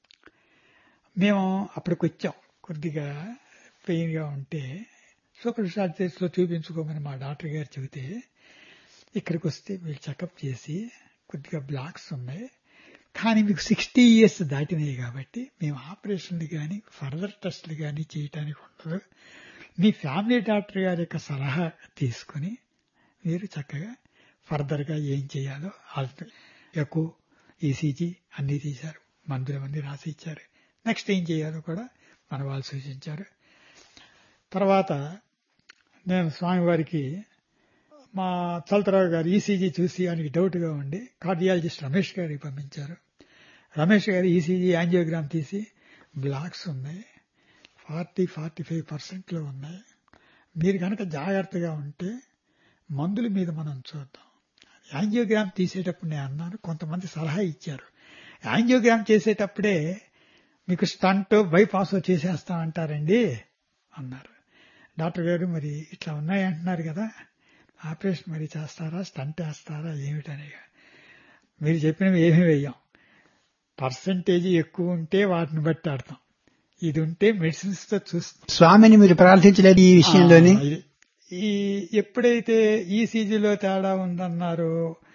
మేము అప్పటికి వచ్చాం. కొద్దిగా పెయిన్ గా ఉంటే సూపర్ స్పెషాలిటీస్ లో చూపించుకోమని మా డాక్టర్ గారు చెబితే, ఇక్కడికి వస్తే వీళ్ళు చెకప్ చేసి కొద్దిగా బ్లాక్స్ ఉన్నాయి, కానీ మీకు సిక్స్టీ ఇయర్స్ దాటినాయి కాబట్టి మేము ఆపరేషన్లు కానీ ఫర్దర్ టెస్టులు కానీ చేయటానికి ఉండదు. మీ ఫ్యామిలీ డాక్టర్ గారి యొక్క సలహా తీసుకుని మీరు చక్కగా ఫర్దర్ గా ఏం చేయాలో ఎక్కువ ఈసీజీ అన్ని తీశారు, మందులు అన్ని రాసి ఇచ్చారు. నెక్స్ట్ ఏం చేయాలో కూడా మన వాళ్ళు సూచించారు. తర్వాత నేను స్వామివారికి మా చలతరావు గారు ఈసీజీ చూసి ఆయనకి డౌట్ గా ఉండి కార్డియాలజిస్ట్ రమేష్ గారికి పంపించారు. రమేష్ గారు ఈసీజీ యాంజియోగ్రామ్ తీసి బ్లాక్స్ ఉన్నాయి, ఫార్టీ ఫార్టీ ఫైవ్ పర్సెంట్ లో ఉన్నాయి. మీరు కనుక జాగ్రత్తగా ఉంటే మందుల మీద మనం చూద్దాం. యాంజియోగ్రామ్ తీసేటప్పుడు నేను అన్నాను, కొంతమంది సలహా ఇచ్చారు, యాంజియోగ్రామ్ చేసేటప్పుడే మీకు స్టంట్ బైపాస్ చేసేస్తామంటారండి అన్నారు. డాక్టర్ గారు మరి ఇట్లా ఉన్నాయి అంటున్నారు కదా, ఆపరేషన్ మరి చేస్తారా, స్టంట్ వేస్తారా ఏమిటని. మీరు చెప్పినవి ఏమీ వేయం, పర్సంటేజ్ ఎక్కువ ఉంటే వాటిని బట్టి ఆడతాం, ఇది ఉంటే మెడిసిన్స్ తో చూస్తాం. స్వామిని మీరు ప్రార్థించలేదు ఈ విషయంలోని? ఈ ఎప్పుడైతే ఈసీజీలో తేడా ఉందన్నారో,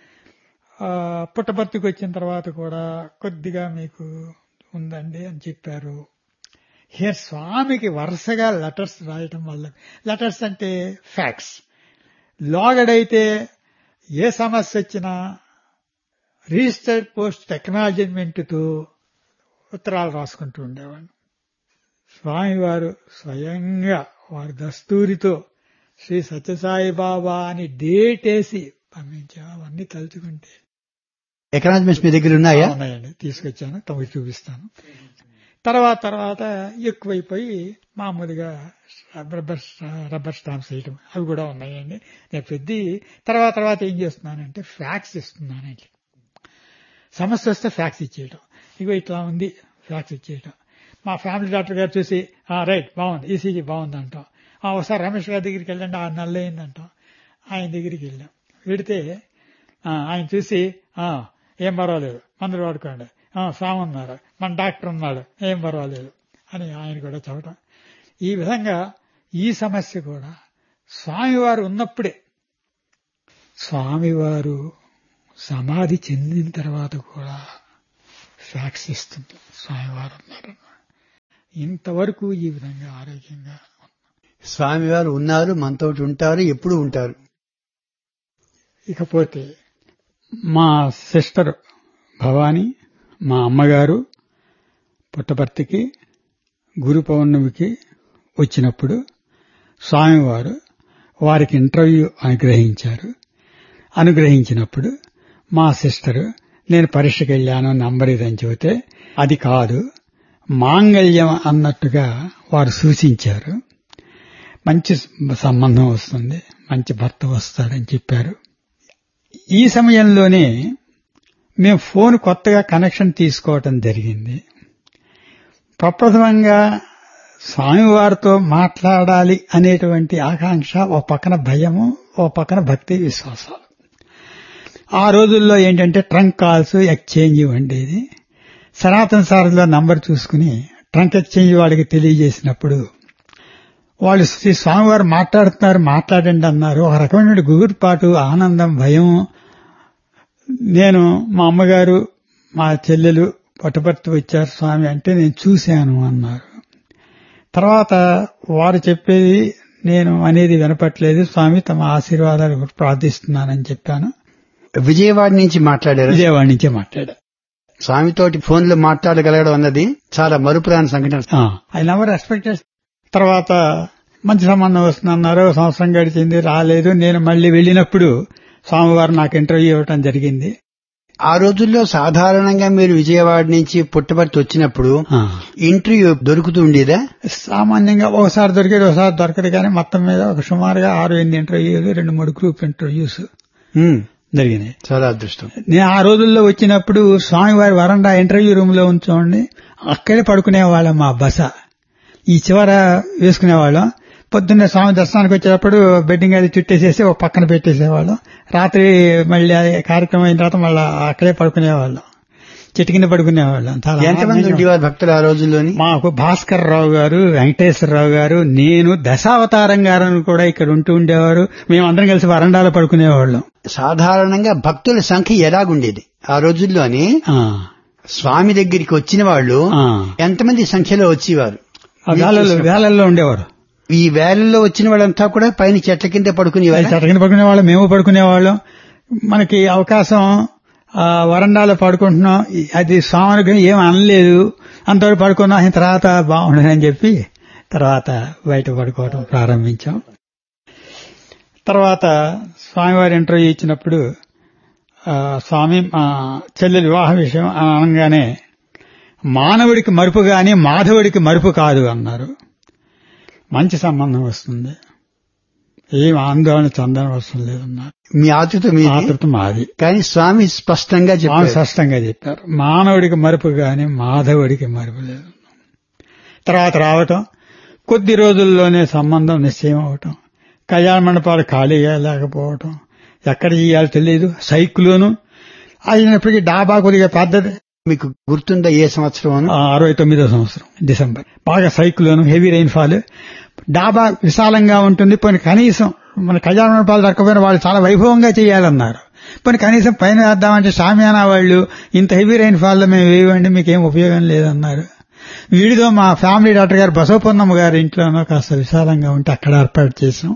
పుట్టపర్తికి వచ్చిన తర్వాత కూడా కొద్దిగా మీకు ఉందండి అని చెప్పారు. హియర్ స్వామికి వరుసగా లెటర్స్ రాయటం వల్ల, లెటర్స్ అంటే ఫ్యాక్ట్స్, లోగడైతే ఏ సమస్య వచ్చినా రిజిస్టర్డ్ పోస్ట్ టెక్నాలజీమెంట్తో ఉత్తరాలు రాసుకుంటూ ఉండేవాడు. స్వామివారు స్వయంగా వారి దస్తూరితో శ్రీ సత్యసాయి బాబా అని డేట్ వేసి పంపించా. అవన్నీ తలుచుకుంటే ఎకనామిక్స్ మీ దగ్గర ఉన్నాయా? ఉన్నాయండి, తీసుకొచ్చాను, తమకు చూపిస్తాను. తర్వాత తర్వాత ఎక్కువైపోయి మామూలుగా రబ్బర్ రబ్బర్ స్టాంప్స్ వేయటం అవి కూడా ఉన్నాయండి. నేను పెద్ద తర్వాత తర్వాత ఏం చేస్తున్నానంటే ఫ్యాక్స్ ఇస్తున్నానండి. సమస్య వస్తే ఫ్యాక్స్ ఇచ్చేయటం, ఇగో ఇట్లా ఉంది ఫ్యాక్స్ ఇచ్చేయటం. మా ఫ్యామిలీ డాక్టర్ గారు చూసి రైట్ బాగుంది, ఈసీజీ బాగుంది అంటాం. ఒకసారి రమేష్ గారి దగ్గరికి వెళ్ళండి, ఆరు నెలలు అయిందంటాం. ఆయన దగ్గరికి వెళ్ళాం. వెడితే ఆయన చూసి ఏం పర్వాలేదు మందులు వాడుకోండి, స్వామి ఉన్నారు, మన డాక్టర్ ఉన్నాడు, ఏం పర్వాలేదు అని ఆయన కూడా చెప్పడం. ఈ విధంగా ఈ సమస్య కూడా స్వామివారు ఉన్నప్పుడే, స్వామివారు సమాధి చెందిన తర్వాత కూడా సాక్షిస్తుంది స్వామివారు ఉన్నారు. ఇంతవరకు ఈ విధంగా ఆరోగ్యంగా స్వామివారు ఉన్నారు, మనతో ఉంటారు, ఎప్పుడు ఉంటారు. ఇకపోతే మా సిస్టర్ భవానీ, మా అమ్మగారు పుట్టపర్తికి గురు పౌర్ణమికి వచ్చినప్పుడు స్వామివారు వారికి ఇంటర్వ్యూ అనుగ్రహించారు. అనుగ్రహించినప్పుడు మా సిస్టరు నేను పరీక్షకు వెళ్ళాను, నంబర్ ఇదని చెబితే అది కాదు, మాంగళ్యం అన్నట్టుగా వారు సూచించారు. మంచి సంబంధం వస్తుంది, మంచి భర్త వస్తాడని చెప్పారు. ఈ సమయంలోనే మేము ఫోన్ కొత్తగా కనెక్షన్ తీసుకోవటం జరిగింది. ప్రప్రథమంగా స్వామివారితో మాట్లాడాలి అనేటువంటి ఆకాంక్ష, ఓ పక్కన భయము, ఓ పక్కన భక్తి విశ్వాసాలు. ఆ రోజుల్లో ఏంటంటే ట్రంక్ కాల్స్ ఎక్స్చేంజ్ ఉండేది. సనాతన సారథిలో నంబర్ చూసుకుని ట్రంక్ ఎక్స్చేంజ్ వాళ్ళకి తెలియజేసినప్పుడు వాళ్ళు స్వామివారు మాట్లాడుతున్నారు, మాట్లాడండి అన్నారు. ఒక రకమైన గుగురుపాటు, ఆనందం, భయం. నేను, మా అమ్మగారు, మా చెల్లెలు పుట్టపర్తి వచ్చారు స్వామి అంటే నేను చూశాను అన్నారు. తర్వాత వారు చెప్పేది నేను అనేది వినపట్లేదు, స్వామి తమ ఆశీర్వాదాలు ప్రార్థిస్తున్నానని చెప్పాను. విజయవాడ నుంచి మాట్లాడారు. విజయవాడ నుంచే మాట్లాడారు. స్వామితోటి ఫోన్ లో మాట్లాడగలగడం అన్నది చాలా మరుపురాని సంఘటన. ఐ నెవర్ ఎక్స్పెక్ట్ చేసి తర్వాత మంచి సంబంధం వస్తుందన్నారు. సంవత్సరం గడిచింది, రాలేదు. నేను మళ్లీ వెళ్లినప్పుడు స్వామివారు నాకు ఇంటర్వ్యూ ఇవ్వటం జరిగింది. ఆ రోజుల్లో సాధారణంగా మీరు విజయవాడ నుంచి పుట్టపర్తి వచ్చినప్పుడు ఇంటర్వ్యూ దొరుకుతూ ఉండేదా? సామాన్యంగా ఒకసారి దొరికేది, ఒకసారి దొరకదు. కానీ మొత్తం మీద ఒక సుమారుగా ఆరు ఎనిమిది ఇంటర్వ్యూలు, రెండు మూడు గ్రూప్ ఇంటర్వ్యూస్ జరిగినాయి. చాలా అదృష్టం. నేను ఆ రోజుల్లో వచ్చినప్పుడు స్వామివారి వరండా ఇంటర్వ్యూ రూమ్ లో ఉంచోండి, అక్కడే పడుకునేవాళ్ళం. మా బస ఈ చివర వేసుకునేవాళ్ళం. పొద్దున్నే స్వామి దర్శనానికి వచ్చేటప్పుడు బెడ్డింగ్ అది చుట్టేసేసి ఒక పక్కన పెట్టేసేవాళ్ళం. రాత్రి మళ్ళీ కార్యక్రమం అయిన తర్వాత మళ్ళీ అక్కడే పడుకునేవాళ్ళం, చెట్టు కింద పడుకునేవాళ్ళం. చాలా ఎంతమంది ఉండేవారు భక్తులు ఆ రోజుల్లోని? మాకు భాస్కర్ రావు గారు, వెంకటేశ్వరరావు గారు, నేను, దశావతారం గారు కూడా ఇక్కడ ఉంటూ ఉండేవారు. మేమందరం కలిసి వరండాలో పడుకునేవాళ్ళం. సాధారణంగా భక్తుల సంఖ్య ఎలాగుండేది ఆ రోజుల్లోని? స్వామి దగ్గరికి వచ్చిన వాళ్ళు ఎంతమంది సంఖ్యలో వచ్చేవారు? వేలల్లో ఉండేవారు. ఈ వేలల్లో వచ్చిన వాళ్ళంతా కూడా పైన చెట్ల కింద పడుకునేవారు. చెట్ల కింద పడుకునేవాళ్ళం, మేము పడుకునేవాళ్ళం. మనకి అవకాశం వరండాలో పడుకుంటున్నాం, అది స్వామికి ఏం అనలేదు, అంతవరకు పడుకున్నాం. ఆయన తర్వాత బాగుండదని చెప్పి తర్వాత బయట పడుకోవడం ప్రారంభించాం. తర్వాత స్వామివారి ఇంటర్వ్యూ ఇచ్చినప్పుడు స్వామి చెల్లెలి వివాహ విషయం అనగానే మానవుడికి మరుపు గాని మాధవుడికి మరుపు కాదు అన్నారు. మంచి సంబంధం వస్తుంది, ఏం ఆందోళన చెందన అవసరం లేదన్నారు. మీ ఆతృత మీ ఆతృత మాది. కానీ స్వామి స్పష్టంగా చెప్పారు స్పష్టంగా చెప్పారు మానవుడికి మరుపు గాని మాధవుడికి మరుపు లేదు. తర్వాత రావటం, కొద్ది రోజుల్లోనే సంబంధం నిశ్చయం అవటం, కళ్యాణ మండపాలు ఖాళీగా లేకపోవటం, ఎక్కడ చేయాలో తెలియదు. సైకిల్లోను అయినప్పటికీ డాబా కొద్దిగా పెద్దది. మీకు గుర్తుందా ఏ సంవత్సరం? అరవై తొమ్మిదో సంవత్సరం డిసెంబర్. బాగా సైకిల్లోను, హెవీ రైన్ఫాల్, డాబా విశాలంగా ఉంటుంది. పోనీ కనీసం మన కళ్యాణ మండపాలు దొరకపోయినా వాళ్ళు చాలా వైభవంగా చేయాలన్నారు. పోనీ కనీసం పైన వేద్దామంటే షామియానా వాళ్ళు ఇంత హెవీ రైన్ఫాల్ లో మేము వేయండి, మీకేం ఉపయోగం లేదన్నారు. వీడితో మా ఫ్యామిలీ డాక్టర్ గారు బసవపూర్ణమ్మ గారి ఇంట్లోనో కాస్త విశాలంగా ఉంటే అక్కడ ఏర్పాటు చేసాం.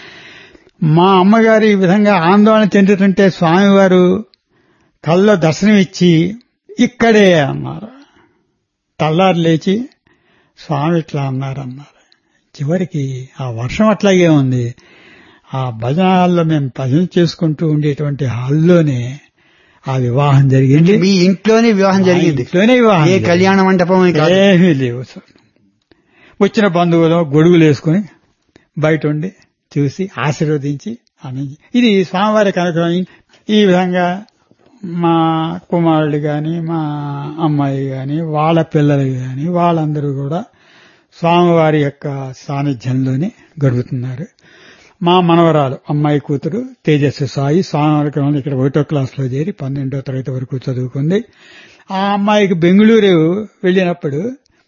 మా అమ్మగారు ఈ విధంగా ఆందోళన చెందుతుంటే స్వామివారు కల్లో దర్శనం ఇచ్చి ఇక్కడే అన్నారు. తెల్లారు లేచి స్వామి ఇట్లా అన్నారన్నారు. చివరికి ఆ వర్షం అట్లాగే ఉంది. ఆ భజన హాల్లో మేము భజన చేసుకుంటూ ఉండేటువంటి హాల్లోనే ఆ వివాహం జరిగింది. మీ ఇంట్లోనే వివాహం జరిగింది? ఇంట్లోనే వివాహం. ఏ కళ్యాణ మండపం ఏమీ లేవు సార్. వచ్చిన బంధువులు గొడుగులు వేసుకుని బయట ఉండి చూసి ఆశీర్వదించి ఆనంది. ఇది స్వామివారి కార్యక్రమం. ఈ విధంగా మా కుమారుడు గాని, మా అమ్మాయి గాని, వాళ్ళ పిల్లలు గాని వాళ్ళందరూ కూడా స్వామివారి యొక్క సాన్నిధ్యంలోనే గడుపుతున్నారు. మా మనవరాలు అమ్మాయి కూతురు తేజస్వి సాయి స్వామివారి క్రమంలో ఇక్కడ ఒకటో క్లాసులో చేరి పన్నెండో తరగతి వరకు చదువుకుంది. ఆ అమ్మాయికి బెంగళూరు వెళ్ళినప్పుడు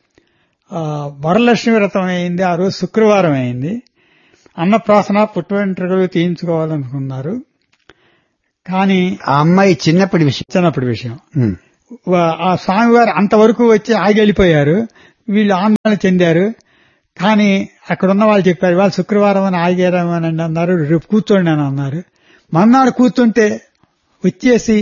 వరలక్ష్మి వ్రతం అయింది. ఆ రోజు శుక్రవారం అయింది. అన్నప్రాసన పుట్టు వెంట్రుకలు తీయించుకోవాలనుకున్నారు. కానీ ఆ అమ్మాయి చిన్నప్పటి విషయం చిన్నప్పటి విషయం ఆ స్వామివారు అంతవరకు వచ్చి ఆగి వెళ్ళిపోయారు. వీళ్ళు ఆందోళన చెందారు. కానీ అక్కడున్న వాళ్ళు చెప్పారు, వాళ్ళు శుక్రవారం అని ఆగారని అన్నారు, రేపు కూర్చోండి అని అన్నారు. మర్నాడు కూర్చుంటే వచ్చేసి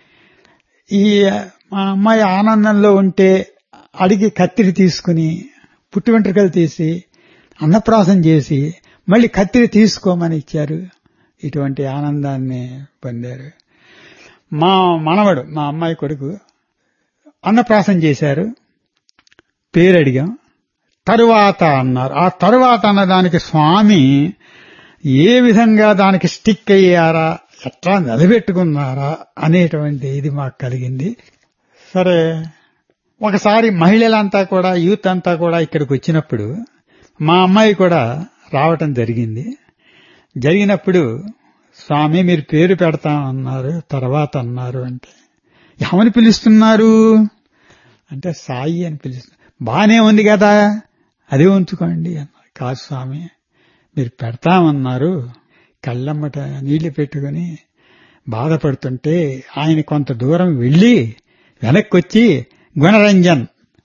ఈ మా అమ్మాయి ఆనందంలో ఉంటే అడిగి కత్తిరి తీసుకుని పుట్టు వెంట్రుకలు తీసి అన్నప్రాసం చేసి మళ్ళీ కత్తిరి తీసుకోమని ఇచ్చారు. ఇటువంటి ఆనందాన్ని పొందారు. మా మనవడు, మా అమ్మాయి కొడుకు అన్నప్రాసం చేశారు. పేరు అడిగాం. తరువాత అన్నారు. ఆ తరువాత అన్నదానికి స్వామి ఏ విధంగా దానికి స్టిక్ అయ్యారా, ఎట్లా నిలబెట్టుకున్నారా అనేటువంటి ఇది మాకు కలిగింది. సరే, ఒకసారి మహిళలంతా కూడా, యూత్ అంతా కూడా ఇక్కడికి వచ్చినప్పుడు మా అమ్మాయి కూడా రావటం జరిగింది. జరిగినప్పుడు స్వామి మీరు పేరు పెడతామన్నారు, తర్వాత అన్నారు. అంటే ఏమని పిలుస్తున్నారు అంటే సాయి అని పిలుస్తున్నారు. బానే ఉంది కదా, అదే ఉంచుకోండి అన్నారు. కాదు స్వామి మీరు పెడతామన్నారు. కళ్ళమ్మట నీళ్లు పెట్టుకుని బాధపడుతుంటే ఆయన కొంత దూరం వెళ్లి వెనక్కి వచ్చి గుణరంజన్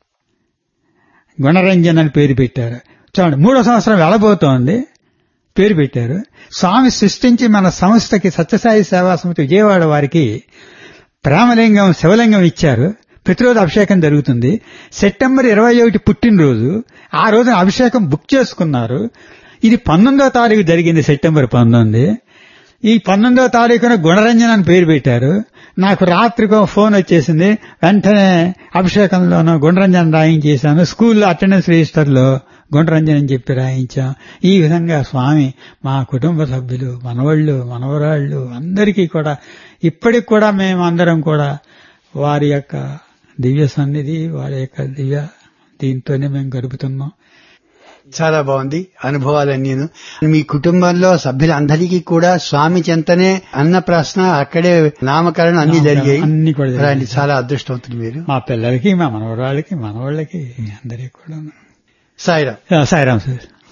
గుణరంజన్ అని పేరు పెట్టారు. చూడండి, మూడో సంవత్సరం వెళ్ళబోతోంది, పేరు పెట్టారు. స్వామి సృష్టించి మన సంస్థకి సత్యసాయి సేవా సమితి విజయవాడ వారికి ప్రేమలింగం శివలింగం ఇచ్చారు. ప్రతిరోజు అభిషేకం జరుగుతుంది. సెప్టెంబర్ ఇరవై ఒకటి పుట్టినరోజు, ఆ రోజున అభిషేకం బుక్ చేసుకున్నారు. ఇది పంతొమ్మిదో తారీఖు జరిగింది, సెప్టెంబర్ పంతొమ్మిది. ఈ పంతొమ్మిదో తారీఖున గుణరంజన్ అని పేరు పెట్టారు. నాకు రాత్రికో ఫోన్ వచ్చేసింది. వెంటనే అభిషేకంలోనూ గుణరంజన్ రాయించేశాను. స్కూల్లో అటెండెన్స్ రిజిస్టర్లో గుణరంజన్ అని చెప్పి రాయించాం. ఈ విధంగా స్వామి మా కుటుంబ సభ్యులు, మనవళ్ళు, మనవరాళ్లు అందరికీ కూడా ఇప్పటికి కూడా మేమందరం కూడా వారి యొక్క దివ్య సన్నిధి, వారి యొక్క దివ్య దీంతోనే మేము గడుపుతున్నాం. చాలా బాగుంది అనుభవాలన్నీను. మీ కుటుంబంలో సభ్యులందరికీ కూడా స్వామి చెంతనే అన్నప్రాసన, అక్కడే నామకరణం అన్ని జరిగాయి. అన్ని కూడా చాలా అదృష్టవంతులు మీరు. మా పిల్లలకి, మా మనవరాళ్ళకి, మనవాళ్ళకి అందరికీ కూడా. సాయిరాం. సాయిరాం సార్.